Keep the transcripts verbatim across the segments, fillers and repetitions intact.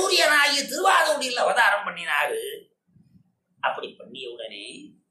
சூரியனாகிய திருவாரூரில் அவதாரம் பண்ணினாரு. அப்படி பண்ணிய உடனே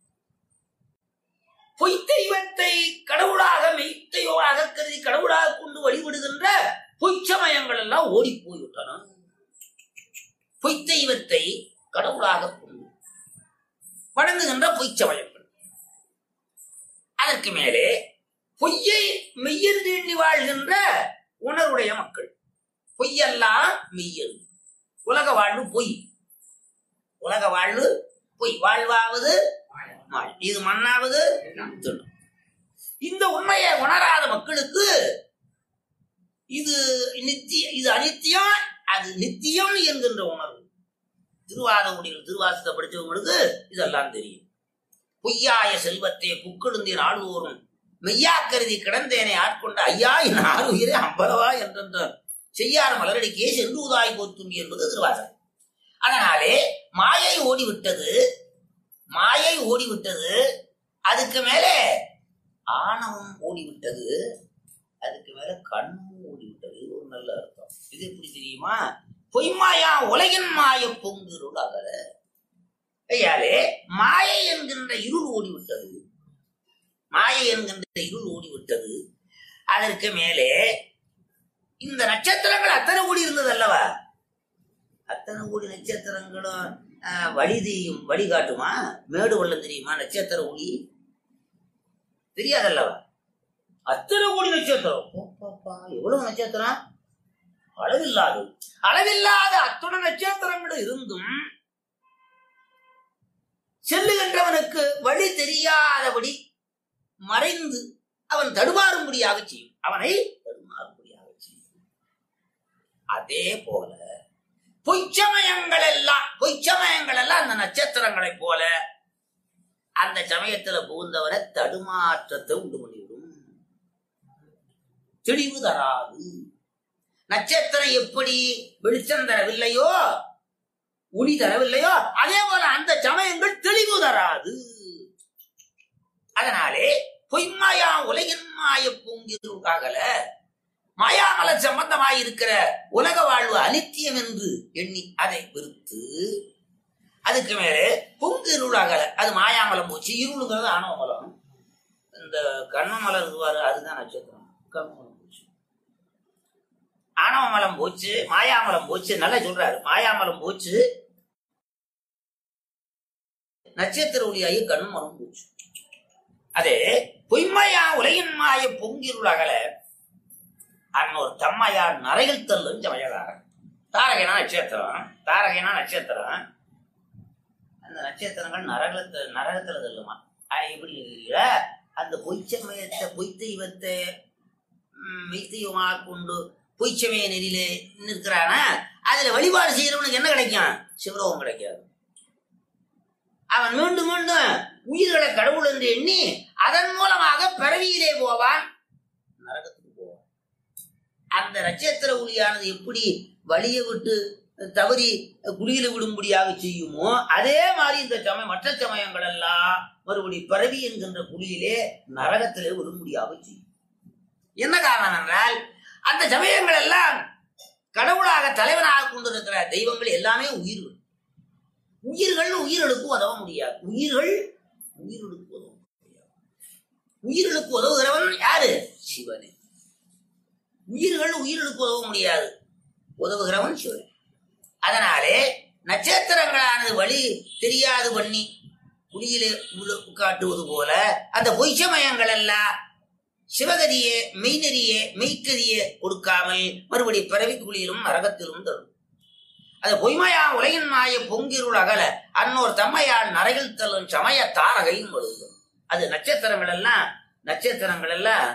பொய்த்தெய்வத்தை கடவுளாக மெய்த்தெய்வமாக கருதி கடவுளாக கொண்டு வழிபடுகின்ற பொய்ச்சமயங்கள் எல்லாம் ஓடி போய்விட்டன. பொய்த்தெய்வத்தை கடவுளாக கொண்டு வணங்குகின்ற பொய்ச்சமயங்கள், அதற்கு மேலே பொய்யை மெய்யென்று எண்ணி வாழ்கின்ற உணர்வுடைய மக்கள். பொய்யெல்லாம் மெய்யது. உலக வாழ்வு பொய், உலக வாழ்வு பொய். வாழ்வாவது இது மண்ணாவது. இந்த உண்மையை உணராத மக்களுக்கு இது நித்திய, இது அனித்தியம், அது நித்தியம் என்கின்ற உணர்வு. திருவாதகுடியில் திருவாசத்தை படித்தவங்களுக்கு இதெல்லாம் தெரியும். பொய்யாய செல்வத்தை புக்கெழுந்தின் ஆழ்வோரும் மெய்யா கருதி கிடந்தேனை ஆட்கொண்ட ஐயா என் ஆறு உயிரே அம்பலவா என்ற செய்யார மலரடிக்கே சென்றுதாய் போத்தும்பி என்பது திருவாசகம். அதனாலே மாயை ஓடிவிட்டது, மாயை ஓடிவிட்டது. அதுக்கு மேலே ஆணவம் ஓடிவிட்டது, அதுக்கு மேல கண்ணும் ஓடிவிட்டது. ஒரு நல்ல அர்த்தம். இது எப்படி தெரியுமா? பொய்மாயா உலகின் மாய பொங்கிருள் அகல. ஐயாலே மாயை என்கின்ற இருள் ஓடிவிட்டது, மாயை என்கின்ற இருள் ஓடிவிட்டது. அதற்கு மேலே இந்த நட்சத்திரங்கள் அத்தனை கூடி இருந்தது அல்லவா? அத்தனை கூடி நட்சத்திரங்களும் வழி தெரியும், வழிகாட்டுமா? மேடு வெள்ளம் தெரியுமா? நட்சத்திர ஒளி தெரியாதல்லவா? அத்தனை கோடி நட்சத்திரம், எவ்வளவு நட்சத்திரம்? அளவில்லாது. அளவில்லாத அத்துணை நட்சத்திரங்கள் இருந்தும் செல்லுகின்றவனுக்கு வழி தெரியாதபடி மறைந்து அவன் தடுமாறும்படியாக செய்யும், அவனை தடுமாறும்படியாக செய்யும். அதே போல பொய்ச்சமயங்கள் எல்லாம், பொய்ச்சமயங்கள் எல்லாம் அந்த நட்சத்திரங்களை போல அந்த சமயத்துல புகுந்தவரை தடுமாற்றத்தை உண்டு பண்ணிவிடும், தெளிவு தராது. நட்சத்திரம் எப்படி வெளிச்சம் தரவில்லையோ, ஒளி தரவில்லையோ, அதே போல அந்த சமயங்கள் தெளிவு தராது. அதனாலே பொய்மாயா உலகின் மாய பூங்கிருக்காகல, மாயாமல சம்பந்தமாயிருக்கிற உலக வாழ்வு அனித்தியம் என்று எண்ணி அதை வெறுத்து, அதுக்கு மேலே பொங்கு இருளாகல, அது மாயாமலம் போச்சு. இருளுங்கிறது ஆணவமலம். இந்த கண்ணமலம் இதுவாரு, அதுதான் நட்சத்திரம். கண்ணமலம் போச்சு, ஆணவமலம் போச்சு, மாயாமலம் போச்சு. நல்லா சொல்றாரு, மாயாமலம் போச்சு, நட்சத்திர ஒளியாகி கண்மலம் போச்சு. அதே பொய்மையா உலகின் மாய பொங்கிருளாகல அன்னொரு தம்மையார் நரையில் தள்ளும் சமயதார. தாரகைனா நட்சத்திரம், தாரகைனா நட்சத்திரம். அந்த நட்சத்திரங்கள் நரகத்துல நரகத்துல தள்ளுமா? எப்படி இருக்கிற அந்த பொய்ச்சமயத்தை, பொய் தெய்வத்தை மெய்தெய்வமாக கொண்டு பொய்ச்சமய நெறியிலே நிற்கிறானா, அதுல வழிபாடு செய்யறவனுக்கு என்ன கிடைக்கும்? சிவலோகம் கிடைக்காது. அவன் மீண்டும் மீண்டும் உயிர்களை கடவுள் என்று எண்ணி அதன் மூலமாக பிறவியிலே போவான், நரகத்துக்கு போவான். அந்த நட்சத்திர ஒளியானது எப்படி வழியை விட்டு தவறி குழியில விடும்படியாக செய்யுமோ, அதே மாதிரி இந்த சமயம் மற்ற சமயங்கள் எல்லாம் மறுபடி பிறவி என்கின்ற குழியிலே நரகத்திலே விடும்படியாக செய்யும். என்ன காரணம் என்றால், அந்த சமயங்கள் எல்லாம் கடவுளாக தலைவனாக கொண்டிருக்கிற தெய்வங்கள் எல்லாமே உயிர்கள். உயிர்கள் உயிர்களுக்கு உதவ முடியாது. உயிர்கள் உயிர்களுக்கு உதவ முடியாது. உயிர்களுக்கு உதவுகிறவன் யாரு? சிவனே. உயிர்கள் உயிர்களுக்கு உதவ முடியாது, உதவுகிறவன் சிவன். அதனாலே நட்சத்திரங்களானது வழி தெரியாது பண்ணி குடியிலே காட்டுவது போல அந்த பொய்ச்சமயங்கள் எல்லாம் சிவகதியே மெய்நெறியே மெய்க்கதியே கொடுக்காமல் மறுபடி பிறவி குழியிலும் நரகத்திலும் தரும். அது பொய்மையா உலகின் மாய பொங்கிருள் அகல அன்னோர் தம்மையால் நரகில் தள்ளும் சமய தாரகையும் வருது. அது நட்சத்திரங்கள் எல்லாம், நட்சத்திரங்கள் எல்லாம்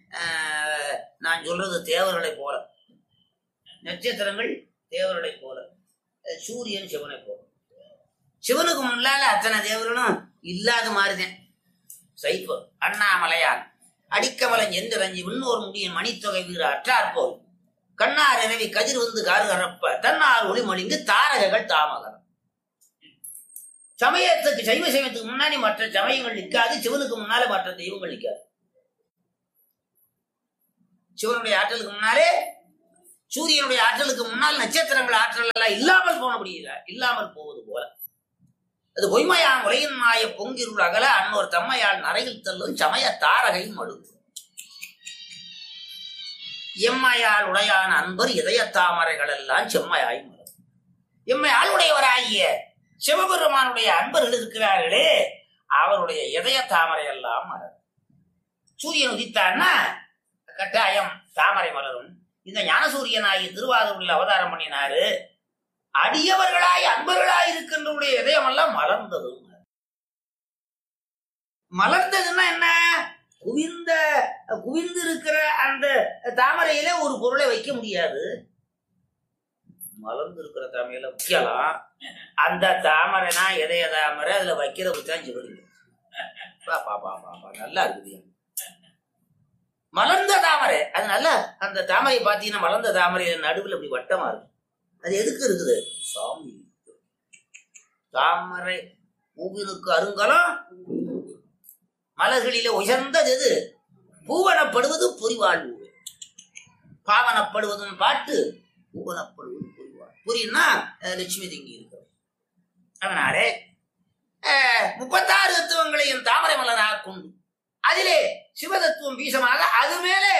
நான் சொல்றது தேவர்களை போல. நட்சத்திரங்கள் தேவர்களை போல, சூரியன் சிவனை போல. சிவனுக்கு முன்னால அத்தனை தேவர்களும் இல்லாத மாதிரிதான். சைப்ப அண்ணாமலையான் அடிக்கமலன் எந்திரஞ்சி இன்னொரு முடியின் மணித்தொகை வீர அற்றாற்போல் கண்ணார் எனவே கதிர் வந்து காரு கரப்ப தன்னார் ஒளி மொழிந்து தாரகைகள் தாமகரம். சமயத்துக்கு சைவ சமயத்துக்கு முன்னாடி மற்ற சமயங்கள் நிற்காது, சிவனுக்கு முன்னாலே மற்ற தெய்வங்கள் நிற்காது. சிவனுடைய ஆற்றலுக்கு முன்னாலே சூரியனுடைய ஆற்றலுக்கு முன்னால் நட்சத்திரங்கள் ஆற்றல் எல்லாம் இல்லாமல் போன முடியல இல்லாமல் போவது போல அது பொய்மையான் உலகின் மாய பொங்கிருள் அகல அன்னோர் தம்மையால் நரையில் தள்ளும் சமய தாரகை மடு எம்மையால் உடையான அன்பர் இதய தாமரைகள் எல்லாம் செம்மையாய் மலரும். எம்மை ஆளுடையவராகிய சிவபெருமானுடைய அன்பர்கள் இருக்கிறார்களே அவருடைய இதய தாமரை எல்லாம் மலரும். சூரியன் உதித்தான்னா கட்டாயம் தாமரை மலரும். இந்த ஞானசூரியனாகி திருவாரூரில் அவதாரம் பண்ணினாரு. அடியவர்களாய் அன்பர்களாய் இருக்கின்றவருடைய இதயம் எல்லாம் மலர்ந்தது. மலர்ந்ததுன்னா என்ன? குவிந்த குவிந்து இருக்கிற அந்த தாமரையில ஒரு பொருளை வைக்க முடியாது. மலர்ந்து இருக்கிற தாமரையில வைக்கலாம். அந்த தாமரைனா இதய தாமரை, அதுல வைக்கிற தான் சிவலிங்க. பாப்பா பாப்பா நல்லா இருக்குது. மலர்ந்த தாமரை அது நல்லா. அந்த தாமரை பார்த்தீங்கன்னா மலர்ந்த தாமரை நடுவில் அப்படி வட்டமா இருக்கு. அது எதுக்கு இருக்குது? சாமி. தாமரை பூவினுக்கு அருங்கலம் மலர்களிலே உயர்ந்தது எது? பூவனப்படுவது பொறிவாழ்வு. பாவனப்படுவதும் பாட்டு, பூவனப்படுவது பொறிவாழ்வு. புரியுன்னா லட்சுமி தங்கி இருக்கிறது. அதனாலே முப்பத்தாறு தத்துவங்களையும் தாமரை மலராக கொண்டு அதிலே சிவதத்துவம் பீசமாக அது மேலே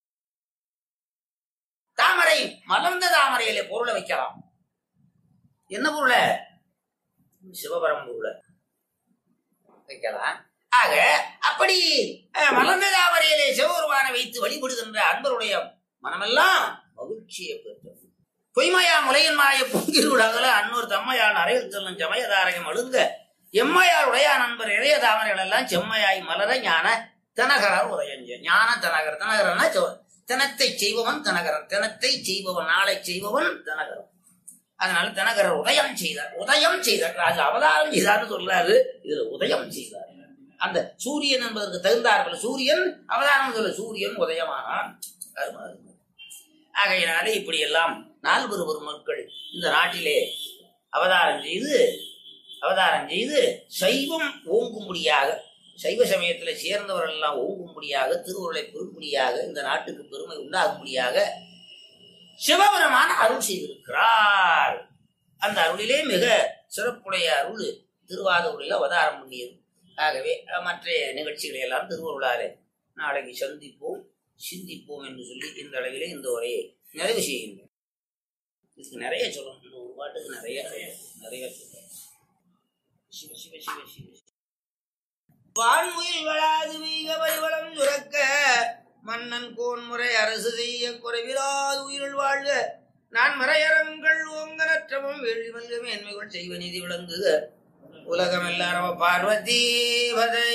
தாமரை மலர்ந்த தாமரையிலே பொருளை வைக்கலாம். என்ன பொருளை? சிவபரம் பொருளை வைக்கலாம். ஆக அப்படி மலர்ந்த தாமரையிலே சிவபெருமானை வைத்து வழிபடுகின்ற அன்பருடைய மனமெல்லாம் மகிழ்ச்சியை பெற்றது. பொய்மையா முலையின் மாய பொங்கிருடாகல அன்னோர் தம்மையால் அறையில் செல்லும் சமயதாரகம் அழுங்க எம்மையால் உடைய நண்பர் இளைய தாமரைகள் எல்லாம் செம்மையாய் மலர ஞான தனகரார் உதயஞ்ச. ஞான தனகர். தனகரன்னா தினத்தை செய்பவன் தனகரன். தினத்தை செய்பவன், நாளை செய்பவன் தனகரன். அதனால தனகரர் உதயம் செய்தார். உதயம் செய்தார். அது அவதாரம் செய்தார்னு சொல்றாரு. இதுல உதயம் செய்தார். அந்த சூரியன் என்பதற்கு தகுந்தார்கள். சூரியன் அவதாரம் சொல்ல சூரியன் உதயமானான். ஆகையினாலே இப்படி எல்லாம் நால்வரு பெருமக்கள் இந்த நாட்டிலே அவதாரம் செய்து அவதாரம் செய்து சைவம் ஓங்கும்படியாக, சைவ சமயத்தில் சேர்ந்தவர்கள் எல்லாம் ஓங்கும்படியாக, திருவுருளை பெரும்படியாக, இந்த நாட்டுக்கு பெருமை உண்டாகும்படியாக சிவபெருமான அருள் செய்திருக்கிறார். அந்த அருளிலே மிக சிறப்புடைய அருள் திருவாரூரில் அவதாரம் பண்ணியது. ஆகவே மற்ற நிகழ்ச்சிகளை எல்லாம் திருவருளாலே நாளைக்கு சந்திப்போம் சிந்திப்போம் என்று சொல்லி இந்த அளவிலே இந்த உரையை நிறைவு செய்கின்றோம். இதுக்கு நிறைய சொல்லணும். இந்த ஒரு பாட்டுக்கு நிறைய நிறைய சொல்ல. சிவ சிவ சிவ சிவ வான்முயில் வளாது வீக வரிவளம் சுரக்க மன்னன் கோன்முறை அரசு செய்ய குறைவிலாது உயிரில் வாழ்க நான் மறையரங்கள் ஓங்க நற்றமும் வேள்வி மல்க மேன்மைகள் செய்வ நீதி விளங்குக உலகம் எல்லாரும் பார்வதி பதை.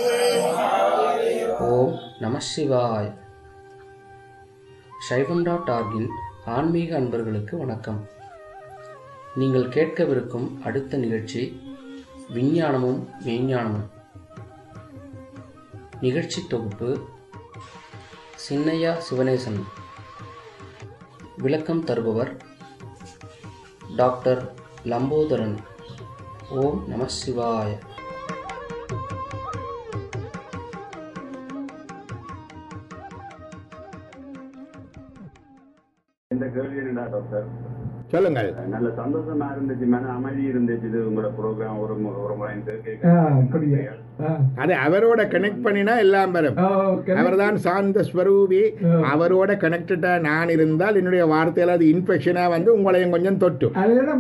ஓம் நம சிவாய். சைவம் டாட் ஆர்கின் ஆன்மீக அன்பர்களுக்கு வணக்கம். நீங்கள் கேட்கவிருக்கும் அடுத்த நிகழ்ச்சி விஞ்ஞானமும் மெய்ஞானமும். நிகழ்ச்சி தொகுப்பு சின்னையா சிவனேசன். விளக்கம் தருபவர் டாக்டர் லம்போதரன். ஓம் நம சிவாய. இந்த கேள்வி என்னடா டாக்டர்? சொல்லுங்கள். நல்ல சந்தோஷமா இருந்துச்சு, மன அமைதி இருந்துச்சு. இது உங்களோட ப்ரோக்ராம் ஒரு ஒரு முறை அது அவரோட கனெக்ட் பண்ணினா எல்லாம் வரும். அவர் தான் சாந்த ஸ்வரூபி. அவரோட கனெக்டடா நான் இருந்தால் என்னுடைய வார்த்தையில அது இன்ஃபெக்ஷனா வந்து உங்களையும் கொஞ்சம் தொட்டும்.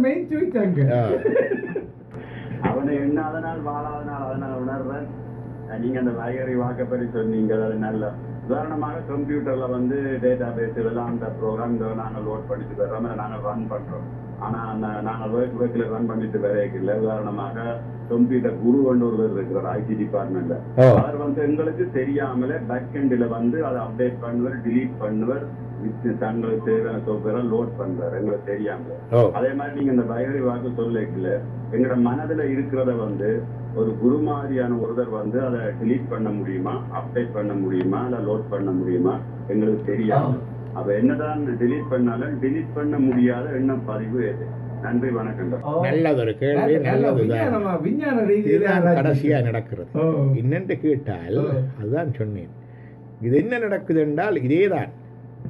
அவனை என்ன அதனால் வாழாதனால் அதனால் உணர்றேன். நீங்க அந்த வைகரி வாக்கப்படி சொன்னீங்க. அது நல்ல உதாரணமாக கம்ப்யூட்டர்ல வந்து டேட்டா பேஸ் எல்லாம் அந்த ப்ரோக்ராம் நாங்கள் லோட் பண்ணிட்டு வர்றோம், நாங்கள் ரன் பண்றோம். ஆனா நாங்கள் ஒர்க் ஒர்க்ல ரன் பண்ணிட்டு வரையில உதாரணமாக கம்ப்யூட்டர் குரு கொண்டு ஒருவர் இருக்கிறார் ஐடி டிபார்ட்மெண்ட்ல. அவர் வந்து எங்களுக்கு தெரியாமல பேக் எண்ட்ல வந்து அதை அப்டேட் பண்ணுவார், டிலீட் பண்ணுவார், தங்களுக்கு தேவையான சாஃப்ட்வேரை லோட் பண்றாரு எங்களுக்கு தெரியாமல. அதே மாதிரி நீங்க இந்த வைகரி வாக்கு சொல்லல எங்களோட மனதுல இருக்கிறத வந்து ஒரு குரு மாதிரியான ஒருத்தர் வந்து அதை டிலீட் பண்ண முடியுமா, அப்டேட் பண்ண முடியுமா, இல்ல லோட் பண்ண முடியுமா எங்களுக்கு தெரியாது. அப்ப என்னதான் டிலீட் பண்ணாலும் டிலீட் பண்ண முடியாத எண்ணம் பதிவு எது? நன்றி, வணக்கம். நல்லது ஒரு கேள்வி, நல்லதுதான். கடைசியா நடக்கிறது என்னென்று கேட்டால் அதுதான் சொன்னேன். இது என்ன நடக்குது என்றால் இதேதான்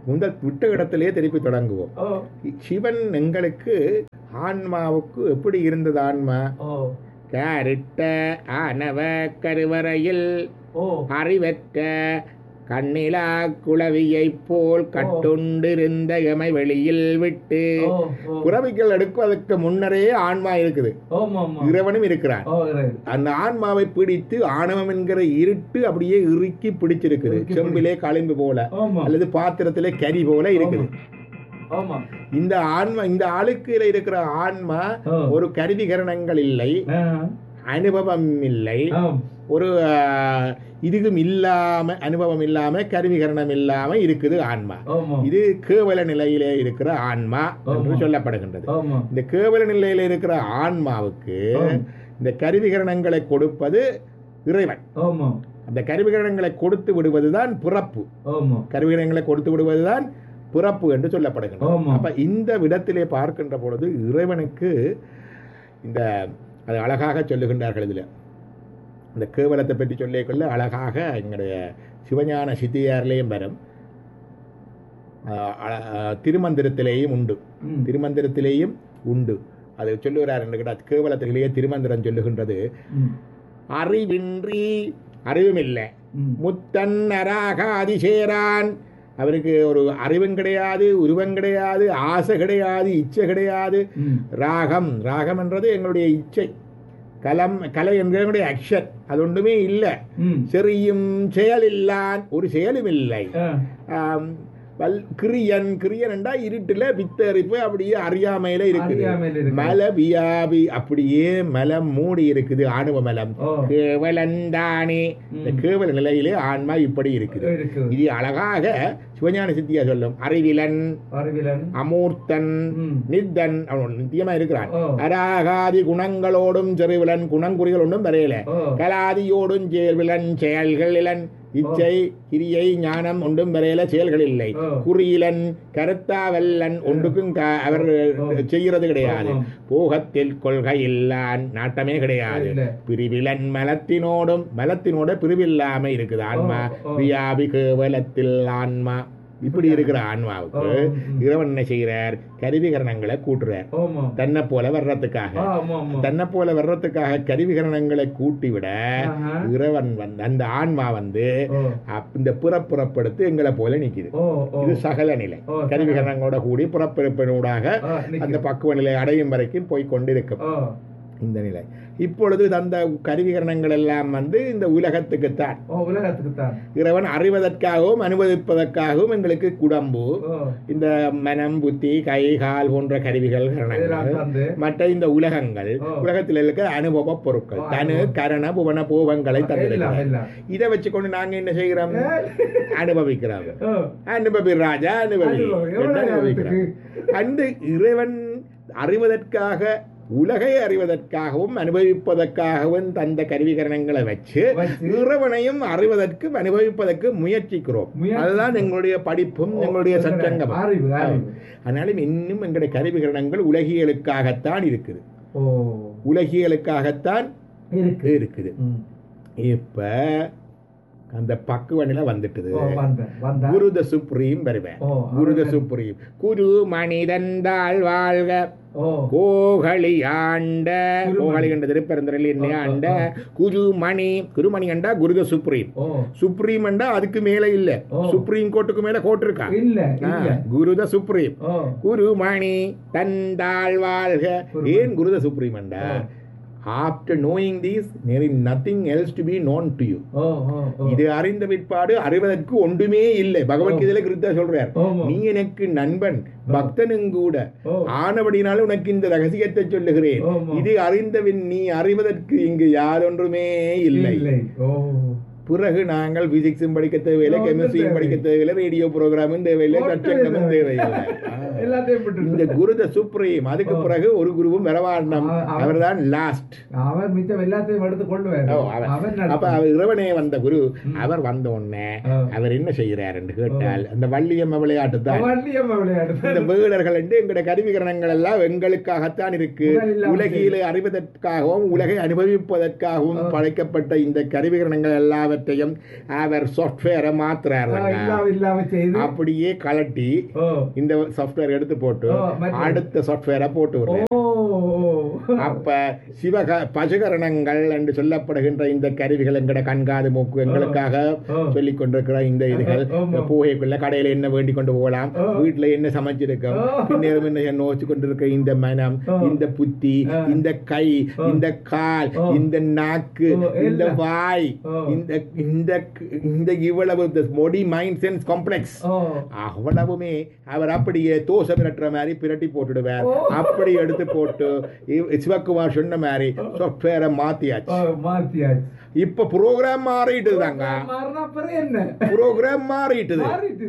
முதல் விட்ட இடத்திலே திருப்பி தொடங்குவோம். சிவன் எங்களுக்கு ஆன்மாவுக்கு எப்படி இருந்தது? ஆன்மா கருட்ட ஆனவ கருவறையில் அறிவற்ற கண்ணிலா குளவியை போல் கட்டுண்டிருந்த எமை வெளியில் விட்டு. புறவிகள் எடுப்பதற்கு முன்னரே ஆன்மா இருக்குது, இறைவனும் இருக்கிறான். அந்த ஆன்மாவை பிடித்து ஆணவம் என்கிற இருட்டு அப்படியே இறுக்கி பிடிச்சிருக்குது. செம்பிலே களிம்பு போல அல்லது பாத்திரத்திலே கரி போல இருக்குது. இந்த ஆன்மா, இந்த ஆளுக்கு இருக்கிற ஆன்மா ஒரு கருவிகரணங்கள் இல்லை, அனுபவம் இல்லை, ஒரு இதுவும் இல்லாம அனுபவம் இல்லாம கருவிகரணம் இல்லாம இருக்குது ஆன்மா. இது கேவல நிலையிலே இருக்கிற ஆன்மா என்று சொல்லப்படுகின்றது. இந்த கேவல நிலையில இருக்கிற ஆன்மாவுக்கு இந்த கருவிகரணங்களை கொடுப்பது இறைவன். அந்த கருவிகரணங்களை கொடுத்து விடுவதுதான் பிறப்பு. கருவிகரணங்களை கொடுத்து விடுவதுதான் பிறப்பு என்று சொல்லப்படுகின்றது. அப்ப இந்த விடத்திலே பார்க்கின்ற பொழுது இறைவனுக்கு இந்த அது அழகாக சொல்லுகின்றார்கள். இதில் இந்த கேவலத்தை பற்றி சொல்லிக்கொள்ள அழகாக எங்களுடைய சிவஞான சித்தியாரிலேயும் வரும், திருமந்திரத்திலேயும் உண்டு. திருமந்திரத்திலேயும் உண்டு. அது சொல்லுகிறார் என்று கேட்டால் கேவலத்திலேயே திருமந்திரம் சொல்லுகின்றது, அறிவின்றி அறிவுமில்லை முத்தன் அராக அதிசேரான். அவருக்கு ஒரு அறிவும் கிடையாது, உருவம் கிடையாது, ஆசை கிடையாது, இச்சை கிடையாது. ராகம், ராகம் என்றது எங்களுடைய இச்சை. கலம், கலை என்கிற ஆக்ஷன், அது ஒன்றுமே இல்லை. செறியும் செயல் இல்லான், ஒரு செயலும் இல்லை. வல் கிரியன், கிரியன் என்றா இருட்டுல வித்தரிப்பு அப்படியே அறியாமையில இருக்குது. மல வியாபி அப்படியே மலம் மூடி இருக்குது, ஆணவ மலம். கேவலந்தானே, இந்த கேவல நிலையிலே ஆன்மா இப்படி இருக்குது. இது அழகாக சிவஞான சித்தியா சொல்லும். அறிவிலன், அமூர்த்தன், நித்தன், அவன் நித்தியமா இருக்கிறான். அராகாதி குணங்களோடும் செறிவிலன், குணங்குறிகள் ஒன்றும் வரையல. கலாதியோடும் செயல்விலன், செயல்கள் இலன். இச்சை கிரியை ஞானம் ஒன்றும் வரையில, செயல்கள் இல்லை. குறியிலன், கருத்தாவல்லன், ஒன்றுக்கும் அவர் செய்கிறது கிடையாது. போகத்தில் கொள்கை இல்லான், நாட்டமே கிடையாது. பிரிவிலன், மலத்தினோடும், மலத்தினோட பிரிவில்லாம இருக்குது ஆன்மா. வியாபி கேவலத்தில் ஆன்மா. இப்படி இருக்கிற ஆன்மாவுக்கு இறைவன் என்ன செய்கிறார்? கருவிகரணங்களை கூட்டுறார். தன்னை போல வர்றதுக்காக, தன்னை போல வர்றதுக்காக கருவிகரணங்களை கூட்டிவிட இறைவன் வந்து அந்த ஆன்மா வந்து இந்த புறப்புறப்படுத்து எங்களை போல நிக்குது. இது சகல நிலை. கருவிகரணங்களோட கூடி புறப்பிறப்பினூடாக அந்த பக்குவ நிலை அடையும் வரைக்கும் போய் கொண்டிருக்கும் இந்த நிலை. இப்பொழுது அந்த கருவிகரணங்கள் எல்லாம் வந்து இந்த உலகத்துக்குத்தான். உலகத்துக்குத்தான் இறைவன் அறிவதற்காகவும் அனுபவிப்பதற்காகவும் எங்களுக்கு குடம்பு, இந்த மனம், புத்தி, கை, கால் போன்ற கருவிகள், மற்ற இந்த உலகங்கள், உலகத்தில் இருக்கிற அனுபவ பொருட்கள், தனு கரண புவன போவங்களை தந்திருக்கிறோம். இதை வச்சுக்கொண்டு நாங்க என்ன செய்கிறோம்? அனுபவிக்கிறோம். அனுபவி ராஜா, அனுபவி அனுபவிக்கிறோம். அந்த இறைவன் அறிவதற்காக, உலகை அறிவதற்காகவும் அனுபவிப்பதற்காகவும் தந்த கருவிகரணங்களை வச்சு இறைவனையும் அறிவதற்கு அனுபவிப்பதற்கு முயற்சிக்கிறோம். அதுதான் எங்களுடைய படிப்பும் எங்களுடைய சச்சங்கம். ஆனாலும் இன்னும் எங்களுடைய கருவிகரணங்கள் உலகியலுக்காகத்தான் இருக்குது, உலகியலுக்காகத்தான் இருக்குது. இப்ப அந்த பக்குவனில வந்துட்டுது. குருத சுப்ரீம் வருவேன். குருத சுப்ரீம் குரு மனிதந்தாள் வாழ்க கோகலி ஆண்ட, கோகலி கண்ட திருப்பரந்தரில் என்ன ஆண்ட குருமணி, குருமணி அண்டா குருத சுப்ரீம். சுப்ரீம் அண்டா அதுக்கு மேல இல்ல, சுப்ரீம் கோர்ட்டுக்கு மேல கோர்ட் இருக்கா? குருத சுப்ரீம். குருமணி தந்தாள் வாழ்க. ஏன் குருத சுப்ரீம் அண்டா? After knowing this, there is nothing else to be known to you. இது அறிந்த பிற்பாடு அறிவதற்கு ஒன்றுமே இல்லை. பகவத்கீதையில கிருஷ்ணா சொல்றார், நீ எனக்கு நண்பன் பக்தனும் கூட ஆனபடினாலும் உனக்கு இந்த ரகசியத்தை சொல்லுகிறேன். இது அறிந்தவின் நீ அறிவதற்கு இங்கு யாரொன்றுமே இல்லை. பிறகு நாங்கள் பிசிக்ஸும் படிக்க தேவையில்லை, கெமிஸ்ட்ரியும் படிக்க தேவையில்லை, ரேடியோ ப்ரோக்ராமும் தேவையில்லை, சச்சங்கமும் தேவையில்லை. இந்த குருத சுப்ரீம். அதுக்கு பிறகு ஒரு குருவும் வரவாண்டம், அவர் தான் லாஸ்ட். அவர் மிச்சம் எல்லாத்தையும் எடுத்து கொள்வார். அப்ப அவர் இறைவனே வந்த குரு. அவர் வந்த உடனே அவர் என்ன செய்கிறார் என்று கேட்டால், அந்த வள்ளியம்ம விளையாட்டு தான். இந்த வேடர்கள் என்று எங்களுடைய கருவிகரணங்கள் எல்லாம் எங்களுக்காகத்தான் இருக்கு. உலகிலே அறிவதற்காகவும் உலகை அனுபவிப்பதற்காகவும் படைக்கப்பட்ட இந்த கருவிகரணங்கள் எல்லாவற்றையும் எல்லாவற்றையும் அவர் சாஃப்ட்வேரை மாத்துறாரு. அப்படியே கலட்டி இந்த சாஃப்ட்வேர் எடுத்து போட்டு அடுத்த சாஃப்ட்வேரை போட்டு விடுறாரு. அப்ப சிவக பசுகரணங்கள் என்று சொல்லப்படுகின்ற இந்த கருவிகள் எங்கட கண்காது மூக்கு எங்களுக்காக சொல்லிக் கொண்டிருக்கிற இந்த இதுகள் பூகைக்குள்ள கடையில என்ன வேண்டி கொண்டு போகலாம், வீட்டுல என்ன சமைச்சிருக்கோம், பின்னேறும் என்ன நோச்சு கொண்டிருக்க இந்த மனம், இந்த புத்தி, இந்த கை, இந்த கால், இந்த நாக்கு, இந்த வாய், இந்த இந்த இந்த இவ்வளவு பாடி மைண்ட் சென்ஸ் காம்ப்ளெக்ஸ் அவ்வளவுமே அவர் அப்படியே தோசை பிரட்டுற மாதிரி பிரட்டி போட்டுடுவார். அப்படி எடுத்து போட்டு சிவகுமார் சொன்ன மாதிரி சாஃப்ட்வேரை மாத்தியாச்சு. மாத்தியாச்சு இப்ப ப்ரோக்ராம் மாறிட்டு தாங்க. ப்ரோக்ராம் மாறிட்டுது.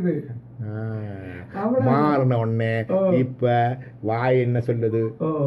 மாறின உடனே இப்ப வாய் என்ன சொல்லுது?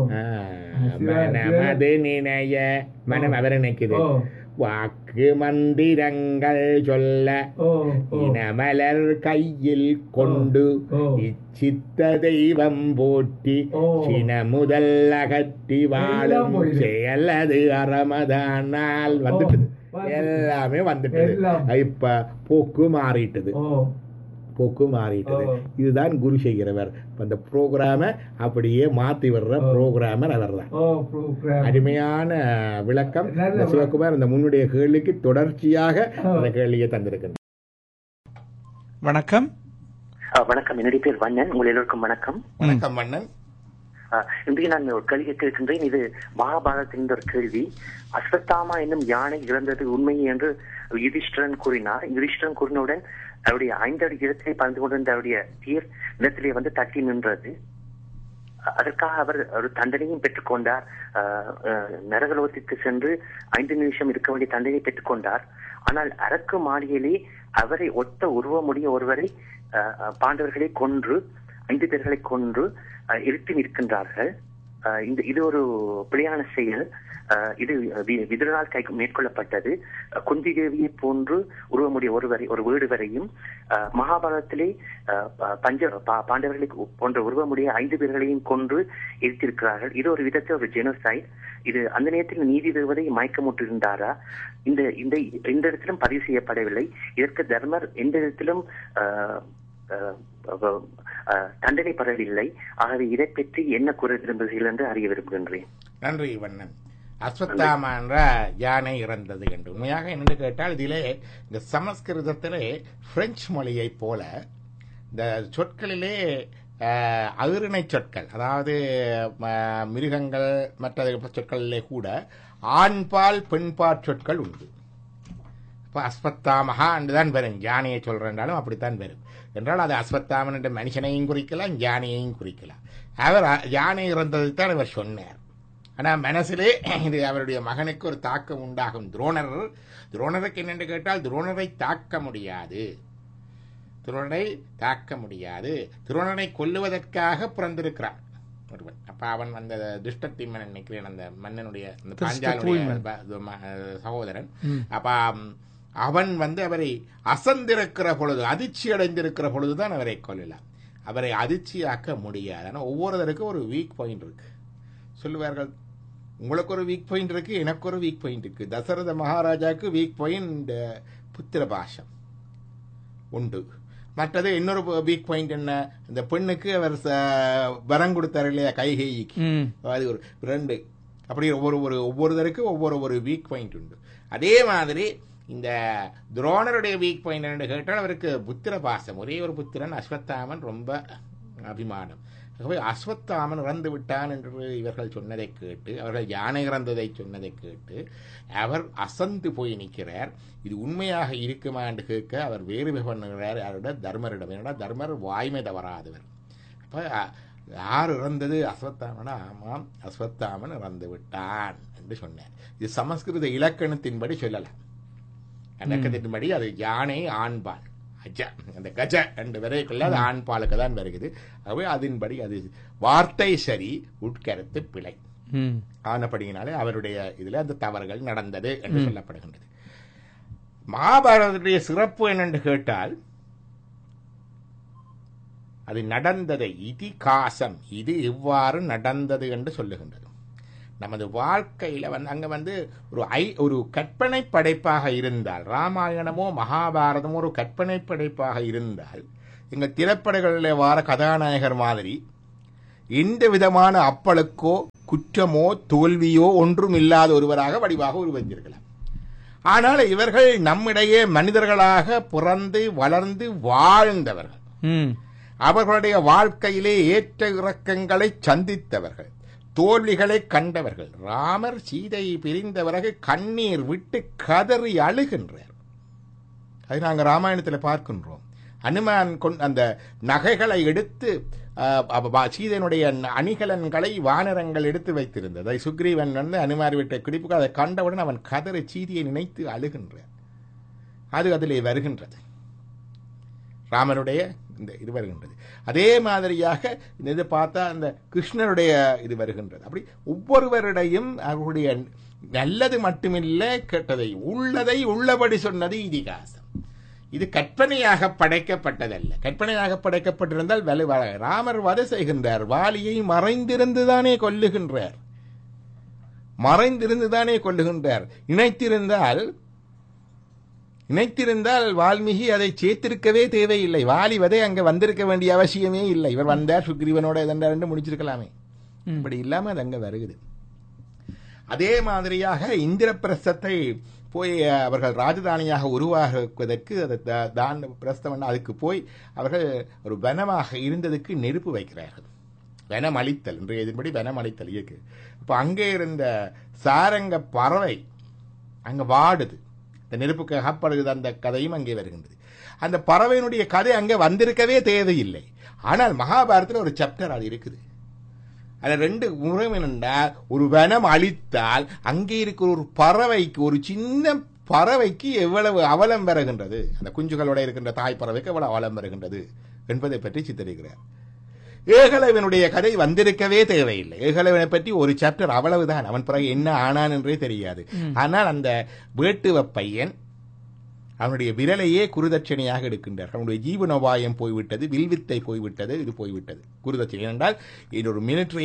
மனமது நினைய மனம் அவரை நினைக்குது. வாக்கு மந்திரங்கள் சொல்ல இனமலர் கையில் கொண்டு இச்சித்த தெய்வம் போற்றி சின முதல் அகற்றி வாழும் செயலது அறமதானால் வந்துட்டு எல்லாமே வந்துட்டு. இப்ப போக்கு மாறிட்டுது. போக்கு மாறிட்டது. இதுதான் குரு செய்கிறவர். அந்த ப்ரோக்ராமை அப்படியே மாற்றி வர்ற ப்ரோக்ராமர் அவர் தான். அருமையான விளக்கம் சிவகுமார் இந்த முன்னுடைய கேள்விக்கு தொடர்ச்சியாக அந்த கேள்வியை தந்திருக்கின்றனர். வணக்கம். வணக்கம், என்னுடைய பேர் வண்ணன். உங்கள் எல்லோருக்கும் வணக்கம். வணக்கம் வண்ணன். இன்றைக்கு நான் ஒரு கேள்வி கேட்கின்றேன். இது மகாபாரதத்தின் ஒரு கேள்வி. அஸ்வத்தாமா என்னும் யானை இறந்தது உண்மை என்று யுதிஷ்டிரன் கூறினார். யுதிஷ்டிரன் கூறினவுடன் அவருடைய ஐந்தடி இடத்திலே பறந்து கொண்டிருந்த அவருடைய தீர் நிலத்திலே வந்து தட்டி நின்றது. அதற்காக அவர் ஒரு தண்டனையும் பெற்றுக்கொண்டார். நரகலோகத்திற்கு சென்று ஐந்து நிமிஷம் இருக்க வேண்டிய தண்டனையை பெற்றுக்கொண்டார். ஆனால் அரக்கு மாளிகையிலே அவரை ஒத்த உருவமுடைய ஒருவரை பாண்டவர்களை கொன்று ஐந்து பேர்களை கொன்று இருட்டி நிற்கின்றார்கள். இந்த இது ஒரு பிழையான செயல். இது விதுரனால் கை மேற்கொள்ளப்பட்டது. குந்தி தேவியை போன்று உருவமுடைய ஒருவரை ஒரு வீடு வரையும் மகாபாரதத்திலே பஞ்ச பாண்டவர்களை போன்ற உருவமுடைய ஐந்து பேர்களையும் கொன்று இருத்திருக்கிறார்கள். இது ஒரு விதத்தில் ஒரு ஜெனோசைட். இது அந்த நேரத்தில் நீதி தேவதை மயக்கமுற்றிருந்தாரா? இந்த இந்த எந்த இடத்திலும் பதிவு செய்யப்படவில்லை. இதற்கு தர்மர் எந்த இடத்திலும் தண்டனை பெறவில்லை. ஆகவே இதை பற்றி என்ன கூற விரும்புகிறீர்கள் என்று அறிய விரும்புகின்றேன். நன்றி வண்ணன். அஸ்வத்தாமா என்ற யானை இறந்தது என்று உண்மையாக என்னென்று கேட்டால் இதிலே இந்த சமஸ்கிருதத்திலே பிரெஞ்சு மொழியை போல இந்த சொற்களிலே அகிரிணை சொற்கள், அதாவது மிருகங்கள் மற்ற சொற்களிலே கூட ஆண்பால் பெண்பால் சொற்கள் உண்டு. இப்போ அஸ்வத்தாமகா என்றுதான் வரும். யானையை சொல்றேன்றாலும் அப்படித்தான் வரும். என்றால் அது அஸ்வத்தாமன் என்ற மனுஷனையும் குறிக்கலாம், யானையையும் குறிக்கலாம். அவர் யானை இறந்ததைத்தான் அவர் சொன்னார். ஆனால் மனசிலே இது அவருடைய மகனுக்கு ஒரு தாக்கம் உண்டாகும். துரோணர் துரோணருக்கு என்னென்று கேட்டால் துரோணரை தாக்க முடியாது. துரோணரை தாக்க முடியாது. துரோணரை கொல்லுவதற்காக பிறந்திருக்கிறான் ஒருவன். அப்ப அவன் அந்த துஷ்டத்திம்மன் நினைக்கிறேன், அந்த மன்னனுடைய அந்த பாஞ்சாலுடைய சகோதரன். அப்ப அவன் வந்து அவரை அசந்திருக்கிற பொழுது, அதிர்ச்சி அடைந்திருக்கிற பொழுதுதான் அவரை கொல்லலாம். அவரை அதிர்ச்சியாக்க முடியாது. ஆனால் ஒவ்வொருத்தருக்கும் ஒரு வீக் பாயிண்ட் இருக்கு. சொல்லுவார்கள், உங்களுக்கு ஒரு வீக் பாயிண்ட் இருக்கு, எனக்கு ஒரு வீக் பாயிண்ட் இருக்கு. தசரத மகாராஜாவுக்கு வீக் பாயிண்ட் புத்திர பாஷம் உண்டு. மற்றது இன்னொரு வீக் பாயிண்ட் என்ன, இந்த பெண்ணுக்கு அவர் வரம் கொடுத்தார் இல்லையா கைகேயிக்கு, அது ஒரு ரெண்டு. அப்படி ஒவ்வொரு ஒரு ஒவ்வொருத்தருக்கு ஒவ்வொரு ஒரு வீக் பாயிண்ட் உண்டு. அதே மாதிரி இந்த துரோணருடைய வீக் பாயிண்ட் என்று கேட்டால் அவருக்கு புத்திர பாசம். ஒரே ஒரு புத்திரன் அஸ்வத்தாமன், ரொம்ப அபிமானம். ஆகவே அஸ்வத்தாமன் இறந்து விட்டான் என்று இவர்கள் சொன்னதை கேட்டு, அவர்கள் யானை இறந்ததை சொன்னதை கேட்டு அவர் அசந்து போய் நிற்கிறார். இது உண்மையாக இருக்குமா என்று கேட்க அவர் வேறு பண்ணுகிறார். யாரோட தர்மரிடம். ஏன்னா தர்மர் வாய்மை தவறாதவர். அப்ப யார் இறந்தது? அஸ்வத்தாமனா? ஆமாம், அஸ்வத்தாமன் இறந்து விட்டான் என்று சொன்னார். இது சமஸ்கிருத இலக்கணத்தின்படி சொல்லலாம். இலக்கணத்தின்படி அது யானை ஆண்பால், அஜ அந்த கஜ என்று வரைக்குள்ள அது ஆண்பாலுக்கு தான் வருகிறது. ஆகவே அதன்படி அது வார்த்தை சரி, உட்கருத்து பிழை ஆனபடியினாலே அவருடைய இதுல அந்த தவறுகள் நடந்தது என்று சொல்லப்படுகின்றது. மகாபாரதத்துடைய சிறப்பு என்னென்று கேட்டால், அது நடந்ததை இதிகாசம், இது இவ்வாறு நடந்தது என்று சொல்லுகின்றது. நமது வாழ்க்கையில் வந்து அங்கே வந்து ஒரு ஐ ஒரு கற்பனை படைப்பாக இருந்தால், ராமாயணமோ மகாபாரதமோ ஒரு கற்பனை படைப்பாக இருந்தால், எங்கள் திரைப்படங்களில் வார கதாநாயகர் மாதிரி எந்த விதமான அப்பளுக்கோ குற்றமோ தோல்வியோ ஒன்றும் இல்லாத ஒருவராக வடிவாக உருவெஞ்சிருக்கலாம். ஆனால் இவர்கள் நம்மிடையே மனிதர்களாக பிறந்து வளர்ந்து வாழ்ந்தவர்கள். அவர்களுடைய வாழ்க்கையிலே ஏற்ற இறக்கங்களை சந்தித்தவர்கள், தோல்விகளை கண்டவர்கள். ராமர் சீதை பிரிந்த பிறகு கண்ணீர் விட்டு கதறி அழுகின்றார். அது நாங்கள் ராமாயணத்தில் பார்க்கின்றோம். அனுமான் கொண்டு அந்த நகைகளை எடுத்து சீதையினுடைய அணிகலன்களை வானரங்கள் எடுத்து வைத்திருந்தது. அதை சுக்ரீவன் வந்து அனுமார் விட்ட குடிப்புக்கு அதை கண்டவுடன் அவன் கதறி சீதையை நினைத்து அழுகின்றார். அது அதிலே வருகின்றது, ராமனுடைய இந்த இது வருகின்றது. அதே மாதிரியாக இது பார்த்தா அந்த கிருஷ்ணனுடைய இது வருகின்றது. அப்படி ஒவ்வொருவருடையும் அவருடைய நல்லது மட்டுமில்லை, கெட்டதை உள்ளதை உள்ளபடி சொன்னது இதிகாசம். இது கற்பனையாக படைக்கப்பட்டதல்ல. கற்பனையாக படைக்கப்பட்டிருந்தால் வலுவாக ராமர் வதை செய்கின்றார். வாலியை மறைந்திருந்துதானே கொல்லுகின்றார், மறைந்திருந்துதானே கொல்லுகின்றார். இணைத்திருந்தால் நினைத்திருந்தால் வால்மீகி அதை சேர்த்திருக்கவே தேவையில்லை. வாலி வதை அங்கே வந்திருக்க வேண்டிய அவசியமே இல்லை. இவர் வந்தார் சுக்ரீவனோட எதென்று முடிச்சிருக்கலாமே. இப்படி இல்லாம அது அங்க வருகிறது. அதே மாதிரியாக இந்திரபிரஸ்தத்தை போய் அவர்கள் ராஜதானியாக உருவாக்குவதற்கு அதை தான் பிரஸ்தம் அதுக்கு போய் அவர்கள் ஒரு வனமாக இருந்ததுக்கு நெருப்பு வைக்கிறார்கள். வனம் அளித்தல், இன்றைய இதன்படி வனம் அளித்தல் இயக்கு. அப்போ அங்கே இருந்த சாரங்க பறவை அங்கே வாடுது, இந்த நெருப்புக்கு அகப்படுகிறது. அந்த கதையும் அங்கே வருகின்றது. அந்த பறவையினுடைய கதை அங்கே வந்திருக்கவே தேவையில்லை. ஆனால் மகாபாரதத்தில் ஒரு சாப்டர் அது இருக்குது. அதில் ரெண்டு முறை என்னென்னா, ஒரு வனம் அழித்தால் அங்கே இருக்கிற ஒரு பறவைக்கு, ஒரு சின்ன பறவைக்கு எவ்வளவு அவலம் வருகின்றது, அந்த குஞ்சுகளோட இருக்கின்ற தாய் பறவைக்கு எவ்வளவு அவலம் வருகின்றது என்பதை பற்றி சித்தரிக்கிறார். ஏகலைவனுடைய கதை வந்திருக்கவே தேவையில்லை. ஏகலைவனை பற்றி ஒரு சாப்டர் அவ்வளவுதான். அவன் பிறகு என்ன ஆனான் என்றே தெரியாது. ஆனால் அந்த வேட்டுவ பையன் அவனுடைய விரலையே குருதட்சணையாக எடுக்கின்றார். அவனுடைய ஜீவனோபாயம் போய்விட்டது, வில்வித்தை போய்விட்டது, இது போய்விட்டது குருதட்சணை. ஏனென்றால் இது ஒரு மிலிட்டரி